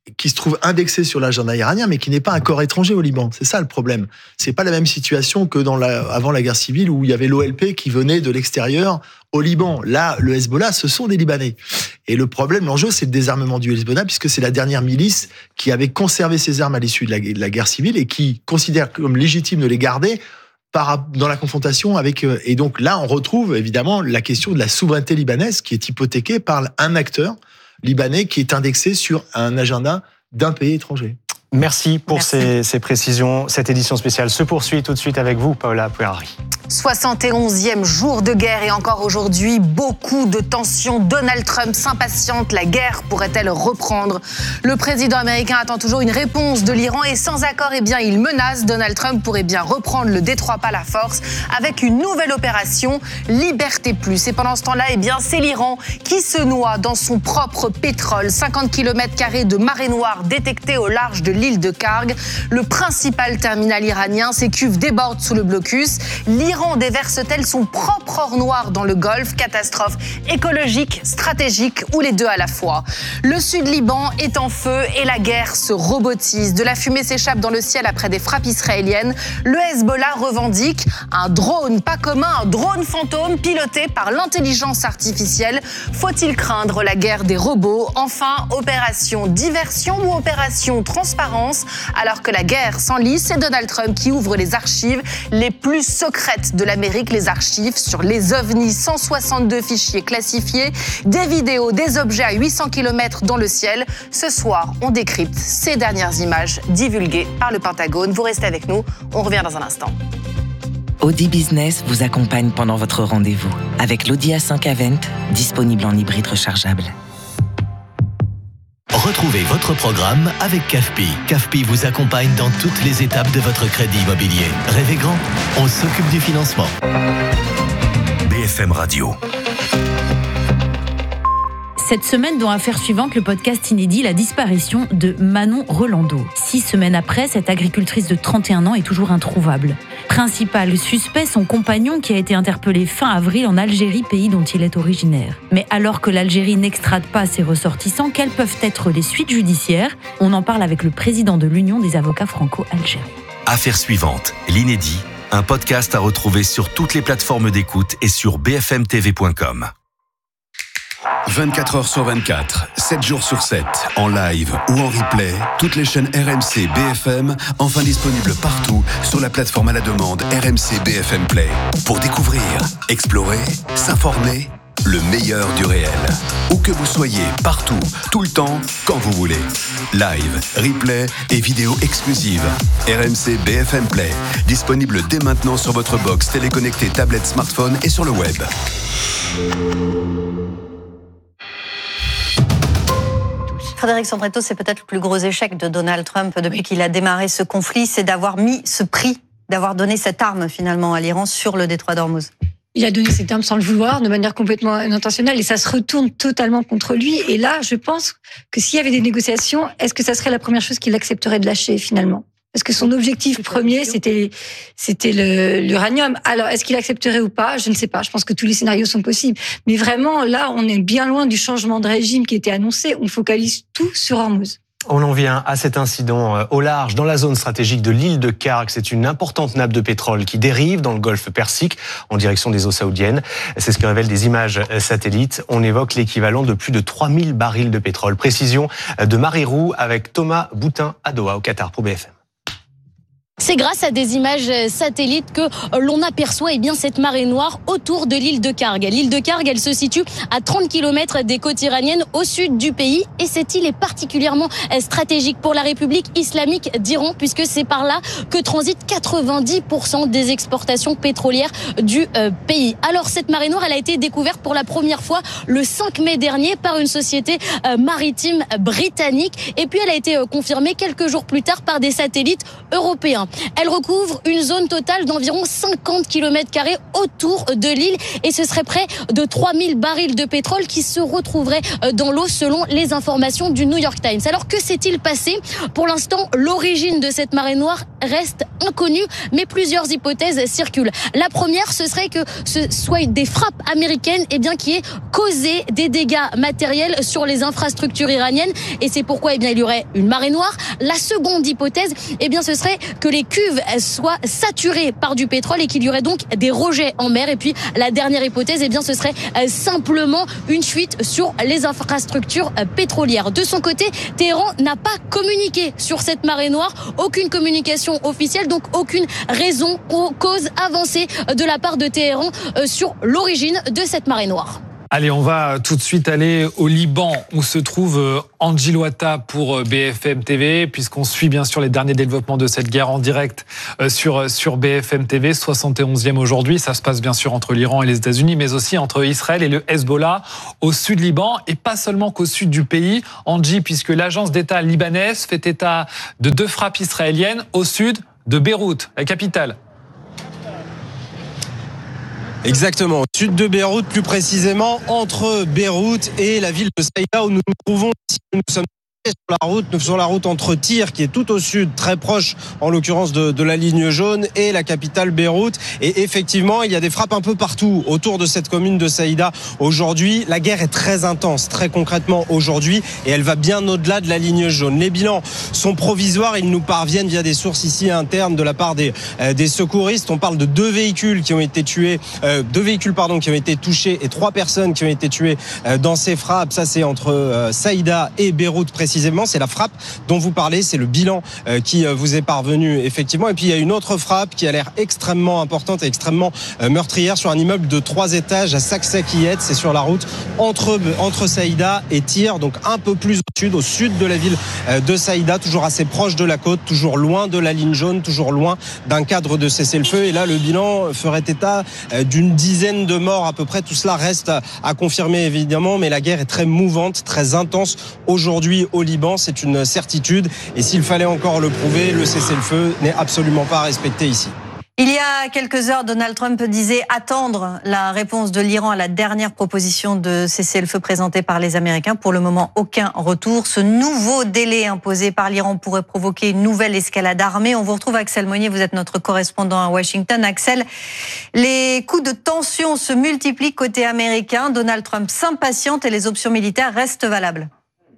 qui se trouve indexé sur l'agenda iranien, mais qui n'est pas un corps étranger au Liban. C'est ça le problème. C'est pas la même situation que avant la guerre civile où il y avait l'OLP qui venait de l'extérieur au Liban. Là, le Hezbollah, ce sont des Libanais. Et le problème, l'enjeu, c'est le désarmement du Hezbollah, puisque c'est la dernière milice qui avait conservé ses armes à l'issue de la guerre civile et qui considère comme légitime de les garder dans la confrontation avec... Et donc là, on retrouve évidemment la question de la souveraineté libanaise qui est hypothéquée par un acteur libanais qui est indexé sur un agenda d'un pays étranger. Merci pour ces précisions. Cette édition spéciale se poursuit tout de suite avec vous, Paola Puerari. 71e jour de guerre et encore aujourd'hui, beaucoup de tensions. Donald Trump s'impatiente. La guerre pourrait-elle reprendre? Le président américain attend toujours une réponse de l'Iran et sans accord, il menace. Donald Trump pourrait bien reprendre le détroit par la force avec une nouvelle opération, Liberté Plus. Et pendant ce temps-là, c'est l'Iran qui se noie dans son propre pétrole. 50 km² de marée noire détectée au large de l'île de Karg. Le principal terminal iranien, ses cuves débordent sous le blocus. L'Iran déverse-t-elle son propre or noir dans le Golfe? Catastrophe écologique, stratégique ou les deux à la fois. Le sud Liban est en feu et la guerre se robotise. De la fumée s'échappe dans le ciel après des frappes israéliennes. Le Hezbollah revendique un drone pas commun, un drone fantôme piloté par l'intelligence artificielle. Faut-il craindre la guerre des robots? Enfin, opération diversion ou opération transparence? Alors que la guerre s'enlise, c'est Donald Trump qui ouvre les archives les plus secrètes de l'Amérique, les archives sur les ovnis, 162 fichiers classifiés, des vidéos, des objets à 800 km dans le ciel. Ce soir, on décrypte ces dernières images divulguées par le Pentagone. Vous restez avec nous, on revient dans un instant. Audi Business vous accompagne pendant votre rendez-vous avec l'Audi A5 Avant, disponible en hybride rechargeable. Retrouvez votre programme avec CAFPI. CAFPI vous accompagne dans toutes les étapes de votre crédit immobilier. Rêvez grand, on s'occupe du financement. BFM Radio. Cette semaine, dans Affaires suivantes, le podcast inédit, la disparition de Manon Rolando. 6 semaines après, cette agricultrice de 31 ans est toujours introuvable. Principal suspect, son compagnon qui a été interpellé fin avril en Algérie, pays dont il est originaire. Mais alors que l'Algérie n'extrade pas ses ressortissants, quelles peuvent être les suites judiciaires? On en parle avec le président de l'Union des avocats franco-algériens. Affaires suivantes, l'inédit, un podcast à retrouver sur toutes les plateformes d'écoute et sur bfmtv.com. 24 heures sur 24, 7 jours sur 7, en live ou en replay, toutes les chaînes RMC BFM, enfin disponibles partout sur la plateforme à la demande RMC BFM Play. Pour découvrir, explorer, s'informer, le meilleur du réel. Où que vous soyez, partout, tout le temps, quand vous voulez. Live, replay et vidéos exclusives. RMC BFM Play, disponible dès maintenant sur votre box téléconnectée, tablette, smartphone et sur le web. Frédéric Sandretto, c'est peut-être le plus gros échec de Donald Trump depuis qu'il a démarré ce conflit, c'est d'avoir mis ce prix, d'avoir donné cette arme finalement à l'Iran sur le détroit d'Ormuz. Il a donné cette arme sans le vouloir, de manière complètement intentionnelle, et ça se retourne totalement contre lui. Et là, je pense que s'il y avait des négociations, est-ce que ça serait la première chose qu'il accepterait de lâcher finalement? Parce que son objectif premier, c'était l'uranium. Alors, est-ce qu'il accepterait ou pas? Je ne sais pas. Je pense que tous les scénarios sont possibles. Mais vraiment, là, on est bien loin du changement de régime qui était annoncé. On focalise tout sur Hormuz. On en vient à cet incident au large, dans la zone stratégique de l'île de Karg. C'est une importante nappe de pétrole qui dérive dans le golfe Persique en direction des eaux saoudiennes. C'est ce que révèlent des images satellites. On évoque l'équivalent de plus de 3000 barils de pétrole. Précision de Marie Roux avec Thomas Boutin à Doha, au Qatar, pour BFM. C'est grâce à des images satellites que l'on aperçoit cette marée noire autour de l'île de Karg. L'île de Karg, elle se situe à 30 km des côtes iraniennes au sud du pays. Et cette île est particulièrement stratégique pour la République islamique d'Iran, puisque c'est par là que transitent 90% des exportations pétrolières du pays. Alors cette marée noire, elle a été découverte pour la première fois le 5 mai dernier par une société maritime britannique. Et puis elle a été confirmée quelques jours plus tard par des satellites européens. Elle recouvre une zone totale d'environ 50 km² autour de l'île et ce serait près de 3000 barils de pétrole qui se retrouveraient dans l'eau selon les informations du New York Times. Alors que s'est-il passé ? Pour l'instant, l'origine de cette marée noire reste inconnue, mais plusieurs hypothèses circulent. La première, ce serait que ce soit des frappes américaines qui aient causé des dégâts matériels sur les infrastructures iraniennes et c'est pourquoi il y aurait une marée noire. La seconde hypothèse, ce serait que les cuves soient saturées par du pétrole et qu'il y aurait donc des rejets en mer. Et puis la dernière hypothèse, ce serait simplement une fuite sur les infrastructures pétrolières. De son côté, Téhéran n'a pas communiqué sur cette marée noire, aucune communication officielle, donc aucune raison ou cause avancée de la part de Téhéran sur l'origine de cette marée noire. Allez, on va tout de suite aller au Liban où se trouve Angie Louata pour BFM TV, puisqu'on suit bien sûr les derniers développements de cette guerre en direct sur BFM TV, 71e aujourd'hui. Ça se passe bien sûr entre l'Iran et les États-Unis, mais aussi entre Israël et le Hezbollah au sud Liban, et pas seulement qu'au sud du pays, Angie, puisque l'agence d'État libanaise fait état de 2 frappes israéliennes au sud de Beyrouth, la capitale. Exactement, au sud de Beyrouth, plus précisément entre Beyrouth et la ville de Saïda où nous nous trouvons ici. Nous sommes sur la route entre Tyr, qui est tout au sud, très proche en l'occurrence de la ligne jaune, et la capitale Beyrouth. Et effectivement, il y a des frappes un peu partout autour de cette commune de Saïda aujourd'hui. La guerre est très intense, très concrètement aujourd'hui, et elle va bien au-delà de la ligne jaune. Les bilans sont provisoires, ils nous parviennent via des sources ici internes de la part des secouristes. On parle de 2 véhicules qui ont été tués, 2 véhicules qui ont été touchés et 3 personnes qui ont été tuées dans ces frappes. Ça, c'est entre Saïda et Beyrouth précisément. C'est la frappe dont vous parlez, c'est le bilan qui vous est parvenu effectivement. Et puis il y a une autre frappe qui a l'air extrêmement importante et extrêmement meurtrière sur un immeuble de 3 étages à Saksakiyet. C'est sur la route entre Saïda et Tyr, donc un peu plus au sud de la ville de Saïda, toujours assez proche de la côte, toujours loin de la ligne jaune, toujours loin d'un cadre de cessez-le-feu. Et là, le bilan ferait état d'une dizaine de morts à peu près. Tout cela reste à confirmer évidemment, mais la guerre est très mouvante, très intense aujourd'hui au Liban, c'est une certitude. Et s'il fallait encore le prouver, le cessez-le-feu n'est absolument pas respecté ici. Il y a quelques heures, Donald Trump disait attendre la réponse de l'Iran à la dernière proposition de cessez-le-feu présentée par les Américains. Pour le moment, aucun retour. Ce nouveau délai imposé par l'Iran pourrait provoquer une nouvelle escalade armée. On vous retrouve, Axel Monnier, vous êtes notre correspondant à Washington. Axel, les coups de tension se multiplient côté américain. Donald Trump s'impatiente et les options militaires restent valables.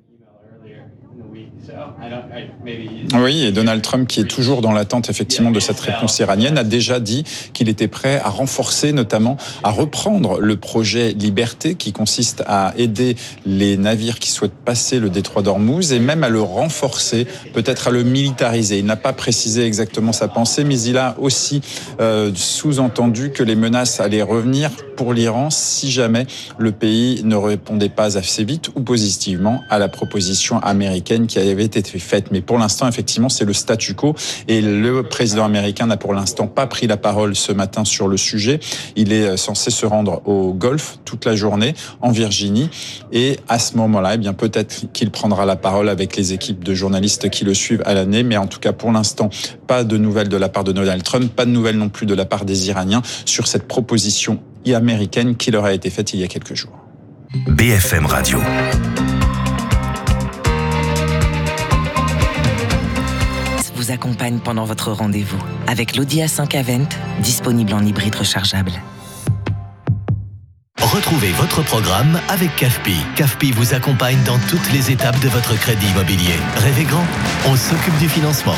Oui, et Donald Trump, qui est toujours dans l'attente effectivement de cette réponse iranienne, a déjà dit qu'il était prêt à renforcer, notamment à reprendre le projet Liberté, qui consiste à aider les navires qui souhaitent passer le détroit d'Ormuz, et même à le renforcer, peut-être à le militariser. Il n'a pas précisé exactement sa pensée, mais il a aussi sous-entendu que les menaces allaient revenir pour l'Iran si jamais le pays ne répondait pas assez vite ou positivement à la proposition américaine qui avait été faite. Mais pour l'instant, effectivement, c'est le statu quo et le président américain n'a pour l'instant pas pris la parole ce matin sur le sujet. Il est censé se rendre au Golfe toute la journée, en Virginie, et à ce moment-là, peut-être qu'il prendra la parole avec les équipes de journalistes qui le suivent à l'année. Mais en tout cas, pour l'instant, pas de nouvelles de la part de Donald Trump, pas de nouvelles non plus de la part des Iraniens sur cette proposition américaine qui leur a été faite il y a quelques jours. BFM Radio. Vous accompagne pendant votre rendez-vous avec l'Audi A5 Avant, disponible en hybride rechargeable. Retrouvez votre programme avec CAFPI. CAFPI vous accompagne dans toutes les étapes de votre crédit immobilier. Rêvez grand, on s'occupe du financement.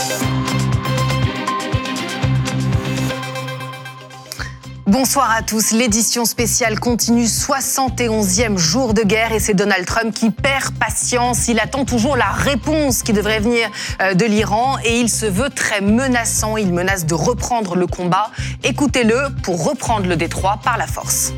Bonsoir à tous. L'édition spéciale continue, 71e jour de guerre et c'est Donald Trump qui perd patience. Il attend toujours la réponse qui devrait venir de l'Iran et il se veut très menaçant. Il menace de reprendre le combat. Écoutez-le pour reprendre le détroit par la force.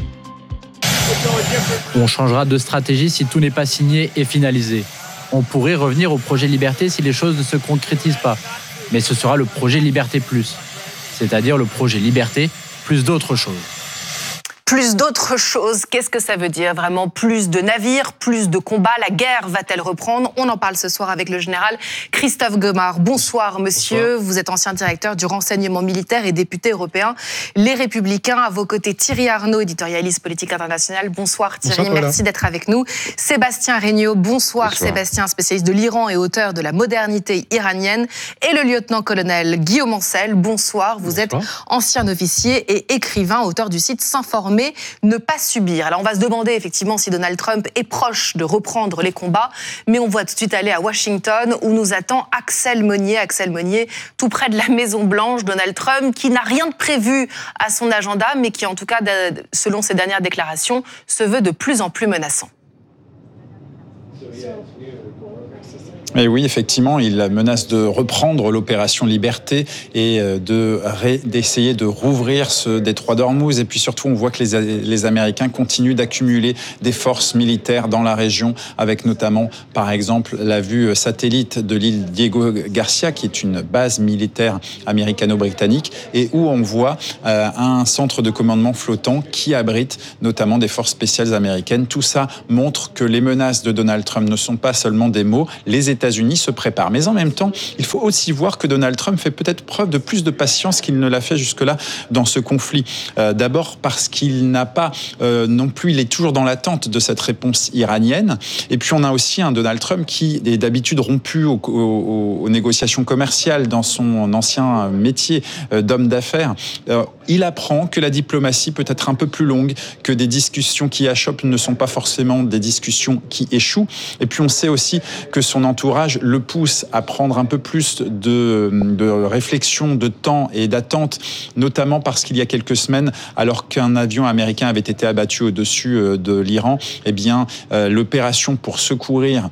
On changera de stratégie si tout n'est pas signé et finalisé. On pourrait revenir au projet Liberté si les choses ne se concrétisent pas. Mais ce sera le projet Liberté Plus, c'est-à-dire le projet Liberté plus d'autres choses. plus d'autres choses. Qu'est-ce que ça veut dire vraiment? Plus de navires, plus de combats, la guerre va-t-elle reprendre? On en parle ce soir avec le général Christophe Gomard. Bonsoir monsieur, Bonsoir. Vous êtes ancien directeur du renseignement militaire et député européen Les Républicains. À vos côtés, Thierry Arnaud, éditorialiste politique international. Bonsoir Thierry, bonsoir, merci d'être avec nous. Sébastien Regnault, bonsoir Sébastien, spécialiste de l'Iran et auteur de La modernité iranienne. Et le lieutenant-colonel Guillaume Ancel, bonsoir. Vous êtes ancien officier et écrivain, auteur du site S'informer, ne pas subir. Alors on va se demander effectivement si Donald Trump est proche de reprendre les combats, mais on va tout de suite aller à Washington où nous attend Axel Monnier. Axel Monnier, tout près de la Maison-Blanche. Donald Trump qui n'a rien de prévu à son agenda, mais qui en tout cas, selon ses dernières déclarations, se veut de plus en plus menaçant. Et oui, effectivement, il menace de reprendre l'opération Liberté et d'essayer de rouvrir ce détroit d'Ormuz. Et puis surtout, on voit que les Américains continuent d'accumuler des forces militaires dans la région, avec notamment, par exemple, la vue satellite de l'île Diego Garcia, qui est une base militaire américano-britannique, et où on voit un centre de commandement flottant qui abrite notamment des forces spéciales américaines. Tout ça montre que les menaces de Donald Trump ne sont pas seulement des mots. Les États-Unis se préparent. Mais en même temps, il faut aussi voir que Donald Trump fait peut-être preuve de plus de patience qu'il ne l'a fait jusque-là dans ce conflit. D'abord parce qu'il n'a pas non plus, il est toujours dans l'attente de cette réponse iranienne. Et puis on a aussi un Donald Trump qui est d'habitude rompu aux négociations commerciales dans son ancien métier d'homme d'affaires. Il apprend que la diplomatie peut être un peu plus longue, que des discussions qui achoppent ne sont pas forcément des discussions qui échouent. Et puis on sait aussi que son entourage le pousse à prendre un peu plus de réflexion, de temps et d'attente, notamment parce qu'il y a quelques semaines, alors qu'un avion américain avait été abattu au-dessus de l'Iran, eh bien, l'opération pour secourir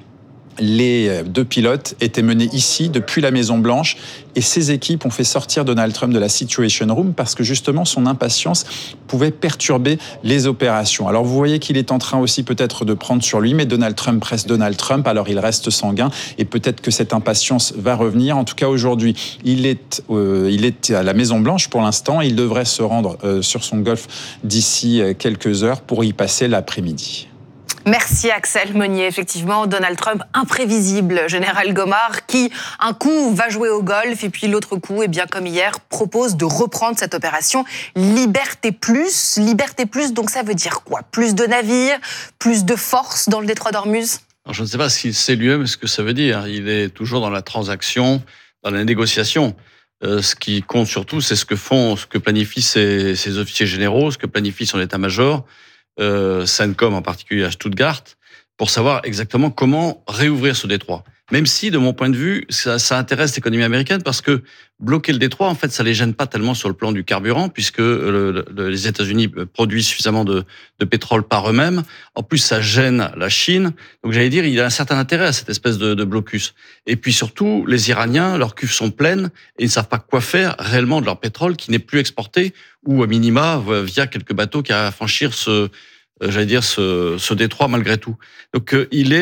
les deux pilotes étaient menés ici, depuis la Maison-Blanche, et ces équipes ont fait sortir Donald Trump de la Situation Room parce que justement son impatience pouvait perturber les opérations. Alors vous voyez qu'il est en train aussi peut-être de prendre sur lui, mais Donald Trump reste Donald Trump, alors il reste sanguin, et peut-être que cette impatience va revenir. En tout cas aujourd'hui, il est à la Maison-Blanche pour l'instant, il devrait se rendre sur son golf d'ici quelques heures pour y passer l'après-midi. Merci Axel Monnier. Effectivement, Donald Trump imprévisible, général Gomard, qui un coup va jouer au golf et puis l'autre coup, eh bien comme hier, propose de reprendre cette opération Liberté Plus. Liberté Plus, donc ça veut dire quoi? Plus de navires, plus de force dans le détroit d'Ormuz? Alors, je ne sais pas s'il sait lui-même ce que ça veut dire. Il est toujours dans la transaction, dans la négociation. Ce qui compte surtout, c'est ce que planifient ses officiers généraux, ce que planifie son état-major. CENTCOM en particulier à Stuttgart, pour savoir exactement comment réouvrir ce détroit. Même si, de mon point de vue, ça intéresse l'économie américaine parce que bloquer le détroit, en fait, ça les gêne pas tellement sur le plan du carburant puisque les États-Unis produisent suffisamment de pétrole par eux-mêmes. En plus, ça gêne la Chine. Donc, j'allais dire, il y a un certain intérêt à cette espèce de blocus. Et puis surtout, les Iraniens, leurs cuves sont pleines et ils ne savent pas quoi faire réellement de leur pétrole qui n'est plus exporté ou, à minima, via quelques bateaux qui à franchir ce détroit malgré tout. Donc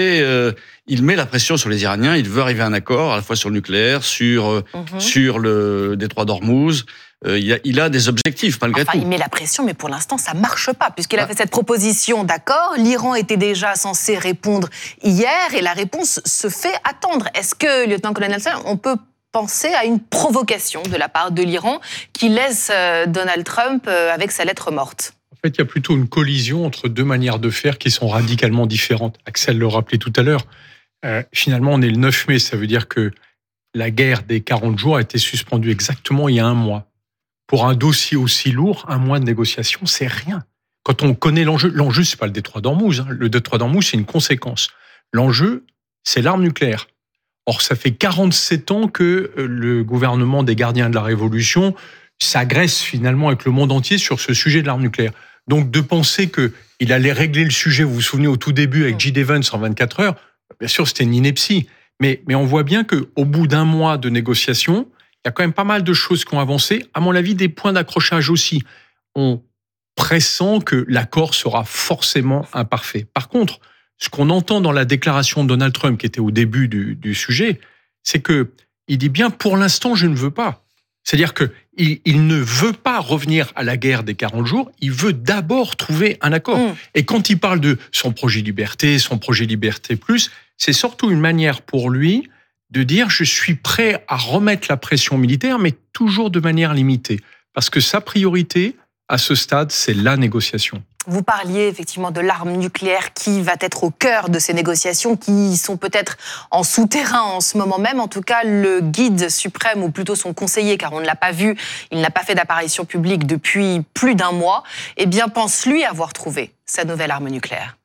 il met la pression sur les Iraniens, il veut arriver à un accord à la fois sur le nucléaire, sur le détroit d'Ormuz. Il a des objectifs malgré tout. Il met la pression, mais pour l'instant ça marche pas puisqu'il a fait cette proposition d'accord. L'Iran était déjà censé répondre hier et la réponse se fait attendre. Est-ce que, lieutenant-colonel Ancel, on peut penser à une provocation de la part de l'Iran qui laisse Donald Trump avec sa lettre morte? En fait, il y a plutôt une collision entre deux manières de faire qui sont radicalement différentes. Axel le rappelait tout à l'heure. Finalement, on est le 9 mai, ça veut dire que la guerre des 40 jours a été suspendue exactement il y a un mois. Pour un dossier aussi lourd, un mois de négociation, c'est rien. Quand on connaît l'enjeu, c'est pas le détroit d'Ormuz. Le détroit d'Ormuz, c'est une conséquence. L'enjeu, c'est l'arme nucléaire. Or, ça fait 47 ans que le gouvernement des gardiens de la Révolution s'agresse finalement avec le monde entier sur ce sujet de l'arme nucléaire. Donc, de penser qu'il allait régler le sujet, vous vous souvenez, au tout début avec J.D. Vance en 24 heures, bien sûr, c'était une ineptie. Mais on voit bien qu'au bout d'un mois de négociations, il y a quand même pas mal de choses qui ont avancé. À mon avis, des points d'accrochage aussi. On pressent que l'accord sera forcément imparfait. Par contre, ce qu'on entend dans la déclaration de Donald Trump, qui était au début du sujet, c'est qu'il dit bien, pour l'instant, je ne veux pas. C'est-à-dire qu'il il ne veut pas revenir à la guerre des 40 jours, il veut d'abord trouver un accord. Et quand il parle de son projet Liberté, son projet Liberté Plus, c'est surtout une manière pour lui de dire « je suis prêt à remettre la pression militaire, mais toujours de manière limitée ». Parce que sa priorité, à ce stade, c'est la négociation. Vous parliez effectivement de l'arme nucléaire qui va être au cœur de ces négociations qui sont peut-être en souterrain en ce moment même. En tout cas, le guide suprême, ou plutôt son conseiller, car on ne l'a pas vu, il n'a pas fait d'apparition publique depuis plus d'un mois, eh bien, pense lui avoir trouvé sa nouvelle arme nucléaire.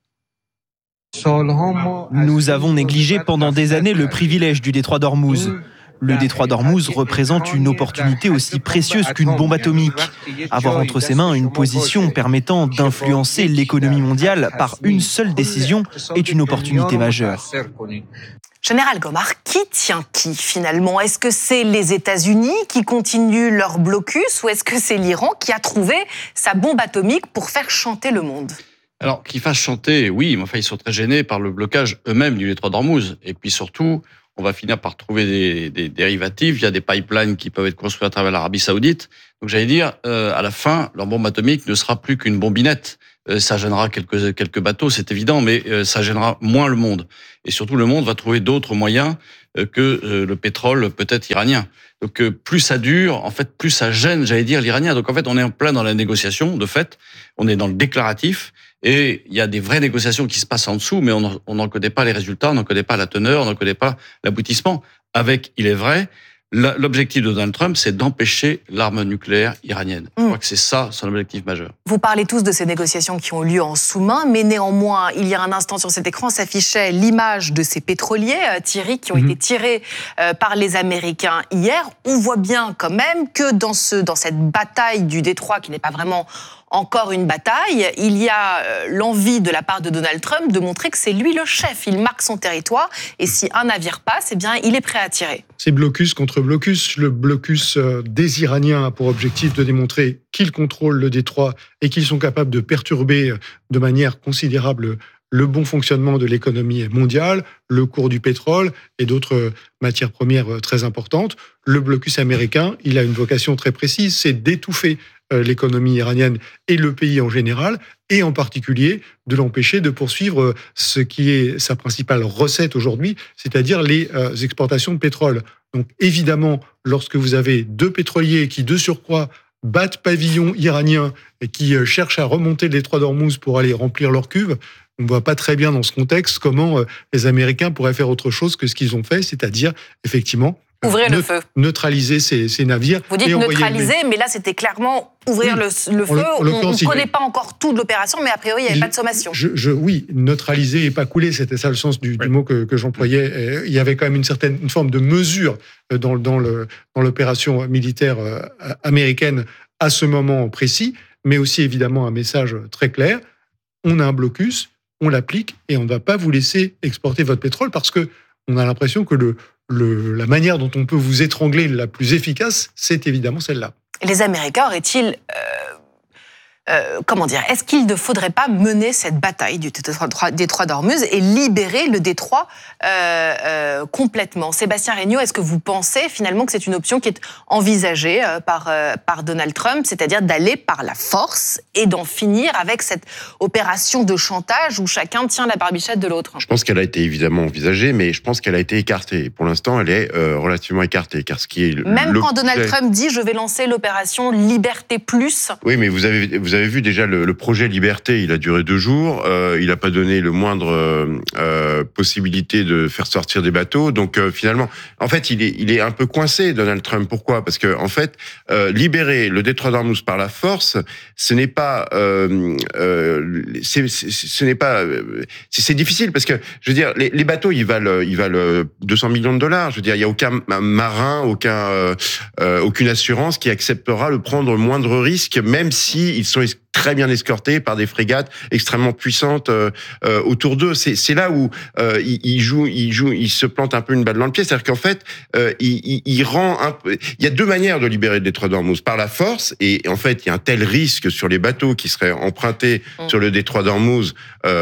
Nous avons négligé pendant des années le privilège du détroit d'Ormuz. Le détroit d'Ormuz représente une opportunité aussi précieuse qu'une bombe atomique. Avoir entre ses mains une position permettant d'influencer l'économie mondiale par une seule décision est une opportunité majeure. Général Gomar, qui tient qui finalement? Est-ce que c'est les États-Unis qui continuent leur blocus ou est-ce que c'est l'Iran qui a trouvé sa bombe atomique pour faire chanter le monde? Alors, qu'ils fassent chanter, oui, mais enfin, ils sont très gênés par le blocage eux-mêmes du détroit d'Ormuz. Et puis surtout, on va finir par trouver des dérivatifs. Il y a des pipelines qui peuvent être construits à travers l'Arabie Saoudite. Donc, j'allais dire, à la fin, leur bombe atomique ne sera plus qu'une bombinette. Ça gênera quelques bateaux, c'est évident, mais ça gênera moins le monde. Et surtout, le monde va trouver d'autres moyens que le pétrole peut-être iranien. Donc, plus ça dure, en fait, plus ça gêne, j'allais dire, l'Iranien. Donc, en fait, on est en plein dans la négociation, de fait. On est dans le déclaratif. Et il y a des vraies négociations qui se passent en dessous, mais on n'en connaît pas les résultats, on n'en connaît pas la teneur, on n'en connaît pas l'aboutissement. Avec, il est vrai, l'objectif de Donald Trump, c'est d'empêcher l'arme nucléaire iranienne. Je crois que c'est ça son objectif majeur. Vous parlez tous de ces négociations qui ont lieu en sous-main, mais néanmoins, il y a un instant sur cet écran s'affichait l'image de ces pétroliers, Thierry, qui ont été tirés par les Américains hier. On voit bien quand même que dans cette bataille du détroit, qui n'est pas vraiment encore une bataille, il y a l'envie de la part de Donald Trump de montrer que c'est lui le chef. Il marque son territoire et si un navire passe, eh bien, il est prêt à tirer. C'est blocus contre blocus. Le blocus des Iraniens a pour objectif de démontrer qu'ils contrôlent le détroit et qu'ils sont capables de perturber de manière considérable le bon fonctionnement de l'économie mondiale, le cours du pétrole et d'autres matières premières très importantes. Le blocus américain, il a une vocation très précise, c'est d'étouffer l'économie iranienne et le pays en général, et en particulier de l'empêcher de poursuivre ce qui est sa principale recette aujourd'hui, c'est-à-dire les exportations de pétrole. Donc évidemment, lorsque vous avez deux pétroliers qui, de surcroît, battent pavillon iranien et qui cherchent à remonter le détroit d'Ormuz pour aller remplir leurs cuves, on ne voit pas très bien dans ce contexte comment les Américains pourraient faire autre chose que ce qu'ils ont fait, c'est-à-dire ouvrir le feu. Neutraliser ces navires. Vous dites neutraliser, mais là c'était clairement ouvrir le feu. On ne connaît pas encore tout de l'opération, mais a priori il n'y avait pas de sommation. Oui, neutraliser et pas couler, c'était ça le sens du mot que j'employais. Il y avait quand même une forme de mesure dans l'opération militaire américaine à ce moment précis, mais aussi évidemment un message très clair. On a un blocus, on l'applique et on ne va pas vous laisser exporter votre pétrole parce que on a l'impression que la manière dont on peut vous étrangler la plus efficace, c'est évidemment celle-là. Les Américains auraient-ils... est-ce qu'il ne faudrait pas mener cette bataille du détroit d'Ormuz et libérer le détroit complètement? Sébastien Regnault, est-ce que vous pensez finalement que c'est une option qui est envisagée par Donald Trump, c'est-à-dire d'aller par la force et d'en finir avec cette opération de chantage où chacun tient la barbichette de l'autre? Je pense qu'elle a été évidemment envisagée, mais je pense qu'elle a été écartée. Pour l'instant, elle est relativement écartée, car ce qui est même quand Donald Trump dit « je vais lancer l'opération Liberté Plus ». Oui, mais vous avez vu déjà le projet Liberté, il a duré 2 jours, il n'a pas donné le moindre possibilité de faire sortir des bateaux, donc finalement, en fait, il est un peu coincé, Donald Trump. Pourquoi? Parce que en fait, libérer le détroit d'Ormuz par la force, ce n'est pas, c'est difficile parce que je veux dire, les bateaux, ils valent 200 millions de dollars. Je veux dire, il y a aucun marin, aucune assurance qui acceptera de prendre le moindre risque, même si ils sont très bien escortés par des frégates extrêmement puissantes autour d'eux. C'est là où il se plante un peu une balle dans le pied. C'est-à-dire qu'en fait, il rend un peu... Il y a deux manières de libérer le détroit d'Ormuz. Par la force, et en fait, il y a un tel risque sur les bateaux qui seraient empruntés sur le détroit d'Ormuz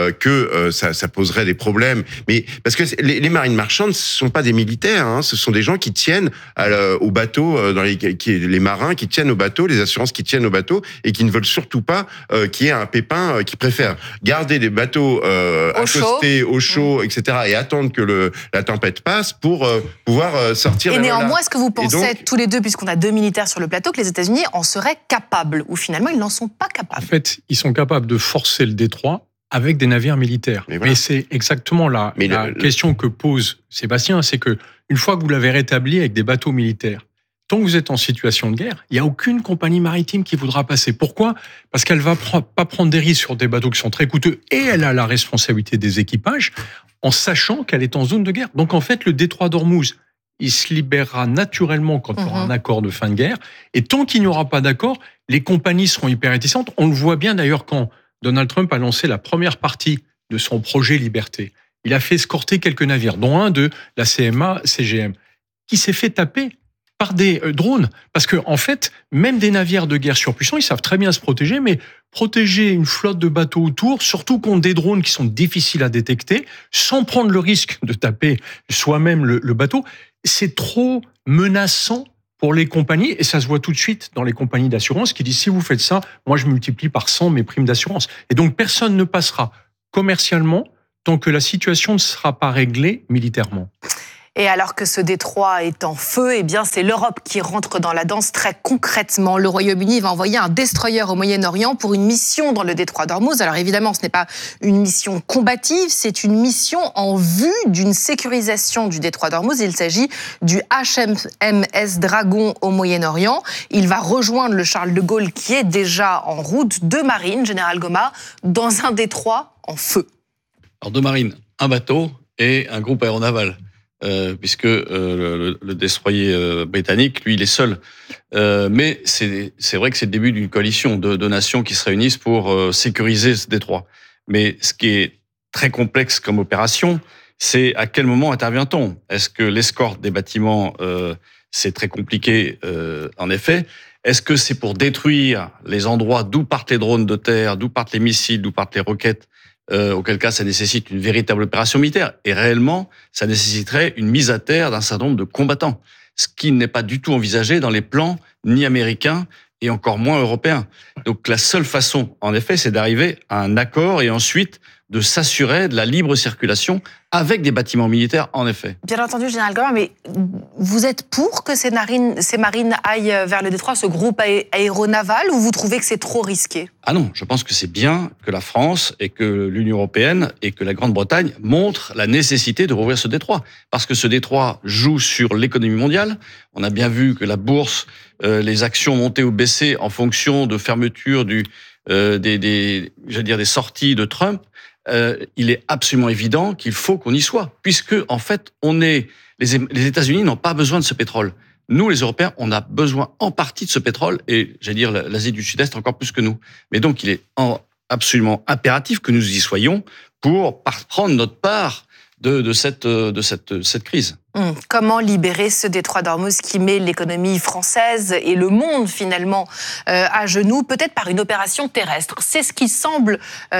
que ça poserait des problèmes. Mais parce que les marines marchandes, ce sont pas des militaires, hein, ce sont des gens qui tiennent aux bateaux, les marins qui tiennent aux bateaux, les assurances qui tiennent aux bateaux et qui ne veulent surtout pas qu'il y ait un pépin, qui préfèrent garder des bateaux accostés au chaud, etc. et attendre que la tempête passe pour pouvoir sortir. Et néanmoins, est-ce que vous pensez tous les deux, puisqu'on a 2 militaires sur le plateau, que les États-Unis en seraient capables, ou finalement ils n'en sont pas capables? En fait, ils sont capables de forcer le détroit avec des navires militaires. Mais c'est exactement la question que pose Sébastien, c'est que une fois que vous l'avez rétabli avec des bateaux militaires, tant que vous êtes en situation de guerre, il n'y a aucune compagnie maritime qui voudra passer. Pourquoi ? Parce qu'elle ne va pas prendre des risques sur des bateaux qui sont très coûteux et elle a la responsabilité des équipages en sachant qu'elle est en zone de guerre. Donc en fait, le détroit d'Ormuz, il se libérera naturellement quand il y aura un accord de fin de guerre. Et tant qu'il n'y aura pas d'accord, les compagnies seront hyper réticentes. On le voit bien d'ailleurs quand Donald Trump a lancé la première partie de son projet Liberté. Il a fait escorter quelques navires, dont un de la CMA-CGM, qui s'est fait taper par des drones. Parce que, en fait, même des navires de guerre surpuissants, ils savent très bien se protéger, mais protéger une flotte de bateaux autour, surtout contre des drones qui sont difficiles à détecter, sans prendre le risque de taper soi-même le bateau, c'est trop menaçant pour les compagnies, et ça se voit tout de suite dans les compagnies d'assurance qui disent si vous faites ça, moi je multiplie par 100 mes primes d'assurance. Et donc personne ne passera commercialement tant que la situation ne sera pas réglée militairement. Et alors que ce détroit est en feu, eh bien c'est l'Europe qui rentre dans la danse très concrètement. Le Royaume-Uni va envoyer un destroyer au Moyen-Orient pour une mission dans le détroit d'Ormuz. Alors évidemment, ce n'est pas une mission combative, c'est une mission en vue d'une sécurisation du détroit d'Ormuz. Il s'agit du HMS Dragon au Moyen-Orient. Il va rejoindre le Charles de Gaulle qui est déjà en route. 2 marines, Général Goma, dans un détroit en feu. Alors 2 marines, un bateau et un groupe aéronaval. Puisque le destroyer britannique, lui, il est seul. Mais c'est vrai que c'est le début d'une coalition de nations qui se réunissent pour sécuriser ce détroit. Mais ce qui est très complexe comme opération, c'est à quel moment intervient-on ? Est-ce que l'escorte des bâtiments, c'est très compliqué, en effet ? Est-ce que c'est pour détruire les endroits d'où partent les drones de terre, d'où partent les missiles, d'où partent les roquettes ? Auquel cas ça nécessite une véritable opération militaire. Et réellement, ça nécessiterait une mise à terre d'un certain nombre de combattants. Ce qui n'est pas du tout envisagé dans les plans ni américains et encore moins européens. Donc la seule façon, en effet, c'est d'arriver à un accord et ensuite de s'assurer de la libre circulation avec des bâtiments militaires, en effet. Bien entendu, Général Goma, mais vous êtes pour que ces marines aillent vers le détroit, ce groupe aéronaval, ou vous trouvez que c'est trop risqué ? Ah non, je pense que c'est bien que la France et que l'Union européenne et que la Grande-Bretagne montrent la nécessité de rouvrir ce détroit. Parce que ce détroit joue sur l'économie mondiale. On a bien vu que la bourse, les actions montaient ou baissaient en fonction de fermeture des sorties de Trump. Il est absolument évident qu'il faut qu'on y soit, puisque en fait, les États-Unis n'ont pas besoin de ce pétrole. Nous, les Européens, on a besoin en partie de ce pétrole, et l'Asie du Sud-Est encore plus que nous. Mais donc, il est absolument impératif que nous y soyons pour prendre notre part de cette crise. Comment libérer ce détroit d'Ormuz qui met l'économie française et le monde finalement à genoux, peut-être par une opération terrestre. C'est ce qui semble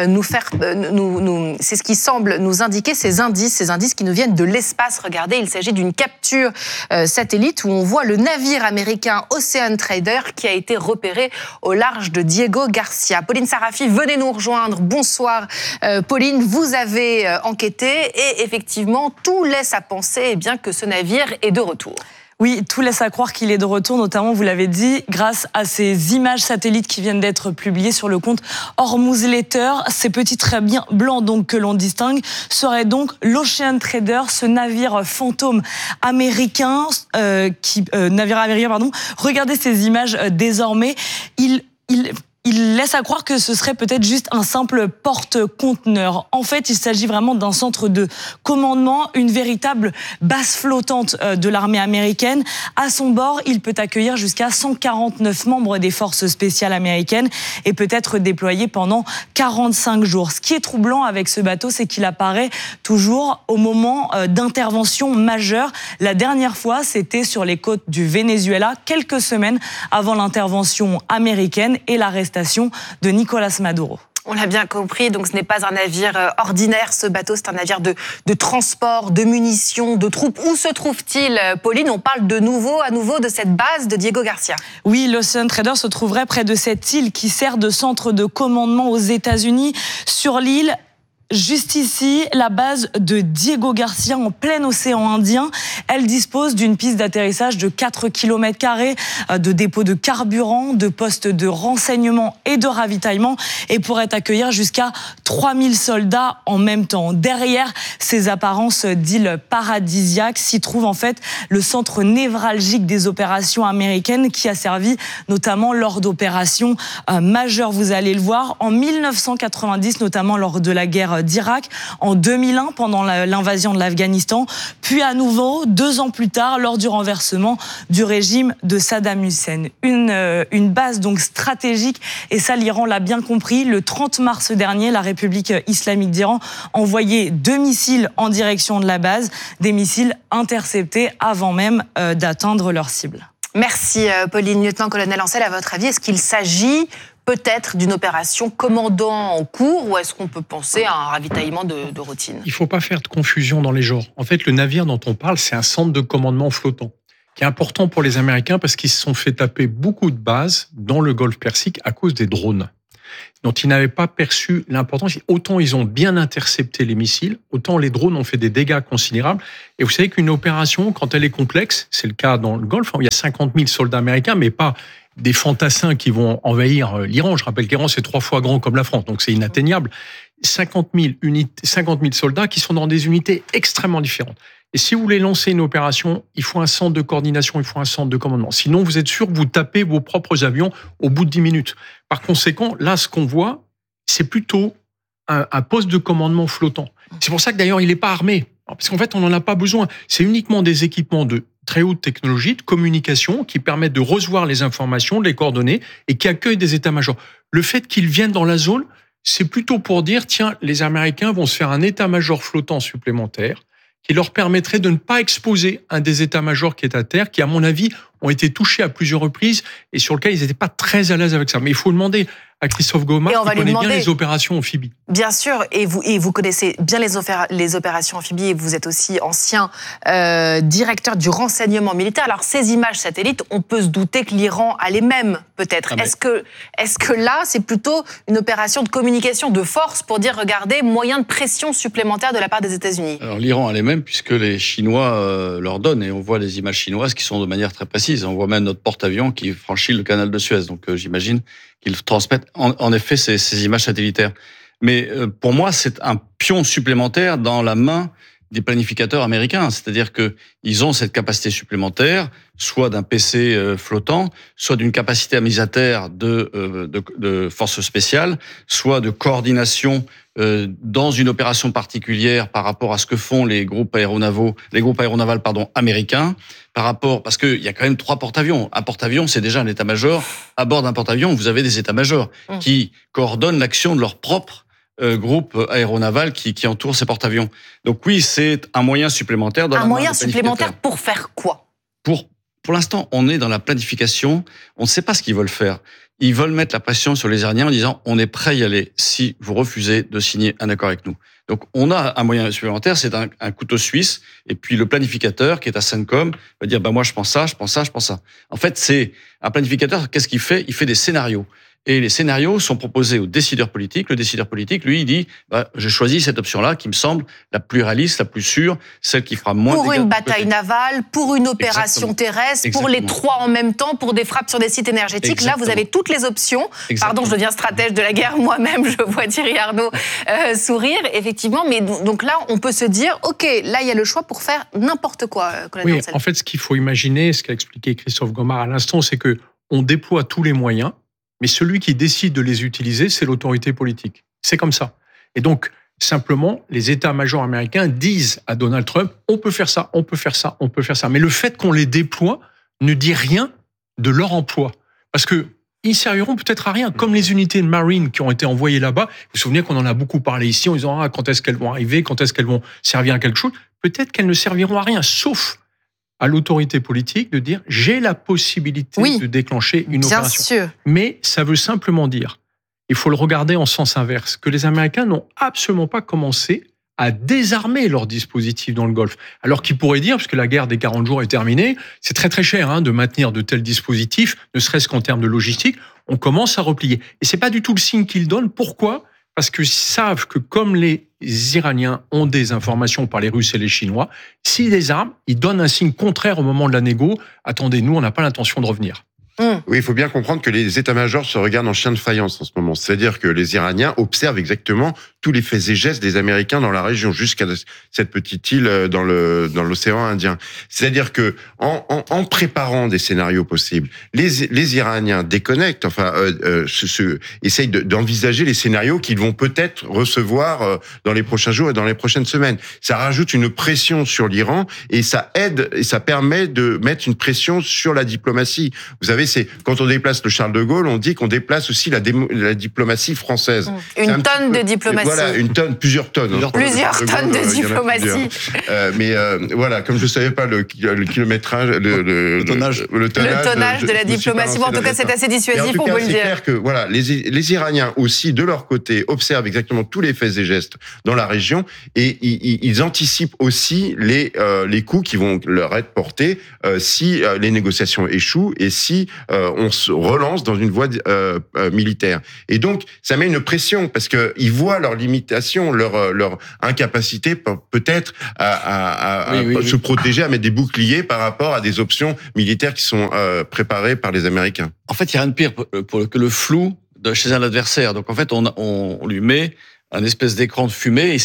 c'est ce qui semble nous indiquer ces indices qui nous viennent de l'espace. Regardez, il s'agit d'une capture satellite où on voit le navire américain Ocean Trader qui a été repéré au large de Diego Garcia. Pauline Sarafi, venez nous rejoindre. Bonsoir Pauline, vous avez enquêté et effectivement tout laisse à penser que ce navire est de retour. Oui, tout laisse à croire qu'il est de retour, notamment, vous l'avez dit, grâce à ces images satellites qui viennent d'être publiées sur le compte Hormuz Letter. Ces petits traits bien blancs donc, que l'on distingue seraient donc l'Ocean Trader, ce navire fantôme américain, Regardez ces images désormais. il laisse à croire que ce serait peut-être juste un simple porte-conteneur. En fait, il s'agit vraiment d'un centre de commandement, une véritable base flottante de l'armée américaine. À son bord, il peut accueillir jusqu'à 149 membres des forces spéciales américaines et peut être déployé pendant 45 jours. Ce qui est troublant avec ce bateau, c'est qu'il apparaît toujours au moment d'interventions majeures. La dernière fois, c'était sur les côtes du Venezuela, quelques semaines avant l'intervention américaine et l'arrestation de Nicolas Maduro. On l'a bien compris, donc ce n'est pas un navire ordinaire, ce bateau, c'est un navire de transport, de munitions, de troupes. Où se trouve-t-il, Pauline? On parle à nouveau de cette base de Diego Garcia. Oui, l'Ocean Trader se trouverait près de cette île qui sert de centre de commandement aux États-Unis. Sur l'île, juste ici, la base de Diego Garcia en plein océan Indien. Elle dispose d'une piste d'atterrissage de 4 km², de dépôts de carburant, de postes de renseignement et de ravitaillement et pourrait accueillir jusqu'à 3000 soldats en même temps. Derrière ces apparences d'îles paradisiaques s'y trouve en fait le centre névralgique des opérations américaines qui a servi notamment lors d'opérations majeures. Vous allez le voir, en 1990, notamment lors de la guerre d'Irak, en 2001 pendant l'invasion de l'Afghanistan, puis à nouveau 2 ans plus tard lors du renversement du régime de Saddam Hussein. Une base donc stratégique, et ça l'Iran l'a bien compris. Le 30 mars dernier, la République islamique d'Iran envoyait 2 missiles en direction de la base, des missiles interceptés avant même d'atteindre leur cible. Merci Pauline. Lieutenant-colonel Ancel, à votre avis, est-ce qu'il s'agit peut-être d'une opération commandant en cours ou est-ce qu'on peut penser à un ravitaillement de routine? Il ne faut pas faire de confusion dans les genres. En fait, le navire dont on parle, c'est un centre de commandement flottant qui est important pour les Américains parce qu'ils se sont fait taper beaucoup de bases dans le Golfe Persique à cause des drones dont ils n'avaient pas perçu l'importance. Autant ils ont bien intercepté les missiles, autant les drones ont fait des dégâts considérables. Et vous savez qu'une opération, quand elle est complexe, c'est le cas dans le Golfe, où il y a 50 000 soldats américains, mais pas des fantassins qui vont envahir l'Iran. Je rappelle qu'Iran, c'est 3 fois grand comme la France, donc c'est inatteignable. 50 000 soldats qui sont dans des unités extrêmement différentes. Et si vous voulez lancer une opération, il faut un centre de coordination, il faut un centre de commandement. Sinon, vous êtes sûr que vous tapez vos propres avions au bout de 10 minutes. Par conséquent, là, ce qu'on voit, c'est plutôt un poste de commandement flottant. C'est pour ça que d'ailleurs, il n'est pas armé. Parce qu'en fait, on n'en a pas besoin. C'est uniquement des équipements de très haute technologie, de communication, qui permettent de recevoir les informations, de les coordonner et qui accueillent des états-majors. Le fait qu'ils viennent dans la zone, c'est plutôt pour dire, tiens, les Américains vont se faire un état-major flottant supplémentaire qui leur permettrait de ne pas exposer un des états-majors qui est à terre, qui, à mon avis, ont été touchés à plusieurs reprises et sur lequel ils n'étaient pas très à l'aise avec ça. Mais il faut demander à Christophe Gomard, qui connaît bien les opérations amphibies. Bien sûr, et vous connaissez bien les opérations amphibies, et vous êtes aussi ancien directeur du renseignement militaire. Alors, ces images satellites, on peut se douter que l'Iran a les mêmes, peut-être. Est-ce que là, c'est plutôt une opération de communication de force pour dire, regardez, moyen de pression supplémentaire de la part des États-Unis? Alors, l'Iran a les mêmes, puisque les Chinois leur donnent, et on voit les images chinoises qui sont de manière très précise. On voit même notre porte-avions qui franchit le canal de Suez. Donc, j'imagine qu'ils transmettent en effet ces images satellitaires. Mais pour moi, c'est un pion supplémentaire dans la main des planificateurs américains. C'est-à-dire qu'ils ont cette capacité supplémentaire, soit d'un PC flottant, soit d'une capacité à mise à terre de forces spéciales, soit de coordination dans une opération particulière par rapport à ce que font les groupes aéronavals américains, parce qu'il y a quand même 3 porte-avions. Un porte-avions, c'est déjà un état-major. À bord d'un porte-avions, vous avez des états-majors qui coordonnent l'action de leur propre groupe aéronaval qui entoure ces porte-avions. Donc oui, c'est un moyen supplémentaire dans la main des planificateurs. Un moyen supplémentaire pour faire quoi? Pour l'instant, on est dans la planification. On ne sait pas ce qu'ils veulent faire. Ils veulent mettre la pression sur les Iraniens en disant on est prêt à y aller si vous refusez de signer un accord avec nous. Donc on a un moyen supplémentaire, c'est un couteau suisse. Et puis le planificateur qui est à CENTCOM va dire moi je pense ça, je pense ça, je pense ça. En fait, c'est un planificateur. Qu'est-ce qu'il fait? Il fait des scénarios. Et les scénarios sont proposés aux décideurs politiques. Le décideur politique, lui, il dit j'ai choisi cette option-là qui me semble la plus réaliste, la plus sûre, celle qui fera moins de dégâts. Pour une bataille navale, pour une opération terrestre, pour les 3 en même temps, pour des frappes sur des sites énergétiques. Là, vous avez toutes les options. Pardon, je deviens stratège de la guerre moi-même. Je vois Thierry Arnaud sourire, effectivement. Mais donc là, on peut se dire, OK, là, il y a le choix pour faire n'importe quoi. Oui, en fait, ce qu'il faut imaginer, ce qu'a expliqué Christophe Gomard à l'instant, c'est que on déploie tous les moyens mais celui qui décide de les utiliser, c'est l'autorité politique. C'est comme ça. Et donc, simplement, les états-majors américains disent à Donald Trump, on peut faire ça, on peut faire ça, on peut faire ça. Mais le fait qu'on les déploie ne dit rien de leur emploi. Parce que ils serviront peut-être à rien, comme les unités de Marine qui ont été envoyées là-bas. Vous vous souvenez qu'on en a beaucoup parlé ici, en disant quand est-ce qu'elles vont arriver, quand est-ce qu'elles vont servir à quelque chose. Peut-être qu'elles ne serviront à rien, sauf à l'autorité politique de dire j'ai la possibilité de déclencher une opération. Sûr. Mais ça veut simplement dire, il faut le regarder en sens inverse, que les Américains n'ont absolument pas commencé à désarmer leur dispositif dans le Golfe. Alors qu'ils pourraient dire, puisque la guerre des 40 jours est terminée, c'est très très cher de maintenir de tels dispositifs, ne serait-ce qu'en termes de logistique, on commence à replier. Et c'est pas du tout le signe qu'ils donnent. Pourquoi ? Parce qu'ils savent que comme les Iraniens ont des informations par les Russes et les Chinois, s'ils désarment, ils donnent un signe contraire au moment de la négo. Attendez, nous, on n'a pas l'intention de revenir. Oui, il faut bien comprendre que les états-majors se regardent en chien de faïence en ce moment. C'est-à-dire que les Iraniens observent exactement tous les faits et gestes des Américains dans la région, jusqu'à cette petite île dans l'océan Indien. C'est-à-dire que en préparant des scénarios possibles, les Iraniens déconnectent, essayent d'envisager les scénarios qu'ils vont peut-être recevoir dans les prochains jours et dans les prochaines semaines. Ça rajoute une pression sur l'Iran et ça aide et ça permet de mettre une pression sur la diplomatie. Vous savez, c'est quand on déplace le Charles de Gaulle, on dit qu'on déplace aussi la diplomatie française. Une tonne de diplomatie. Voilà, une tonne, plusieurs tonnes. Plusieurs tonnes de diplomatie. Mais voilà, comme je ne savais pas le kilométrage, le tonnage de la diplomatie. Bon, en tout cas, c'est assez dissuasif, on peut le dire. C'est clair que voilà, les Iraniens aussi, de leur côté, observent exactement tous les faits et gestes dans la région et ils anticipent aussi les coups qui vont leur être portés si les négociations échouent et si on se relance dans une voie militaire. Et donc, ça met une pression parce que ils voient leurs limitations, leur incapacité peut-être à se protéger, à mettre des boucliers par rapport à des options militaires qui sont préparées par les Américains. En fait, il n'y a rien de pire que le flou chez un adversaire. Donc, en fait, on lui met un espèce d'écran de fumée et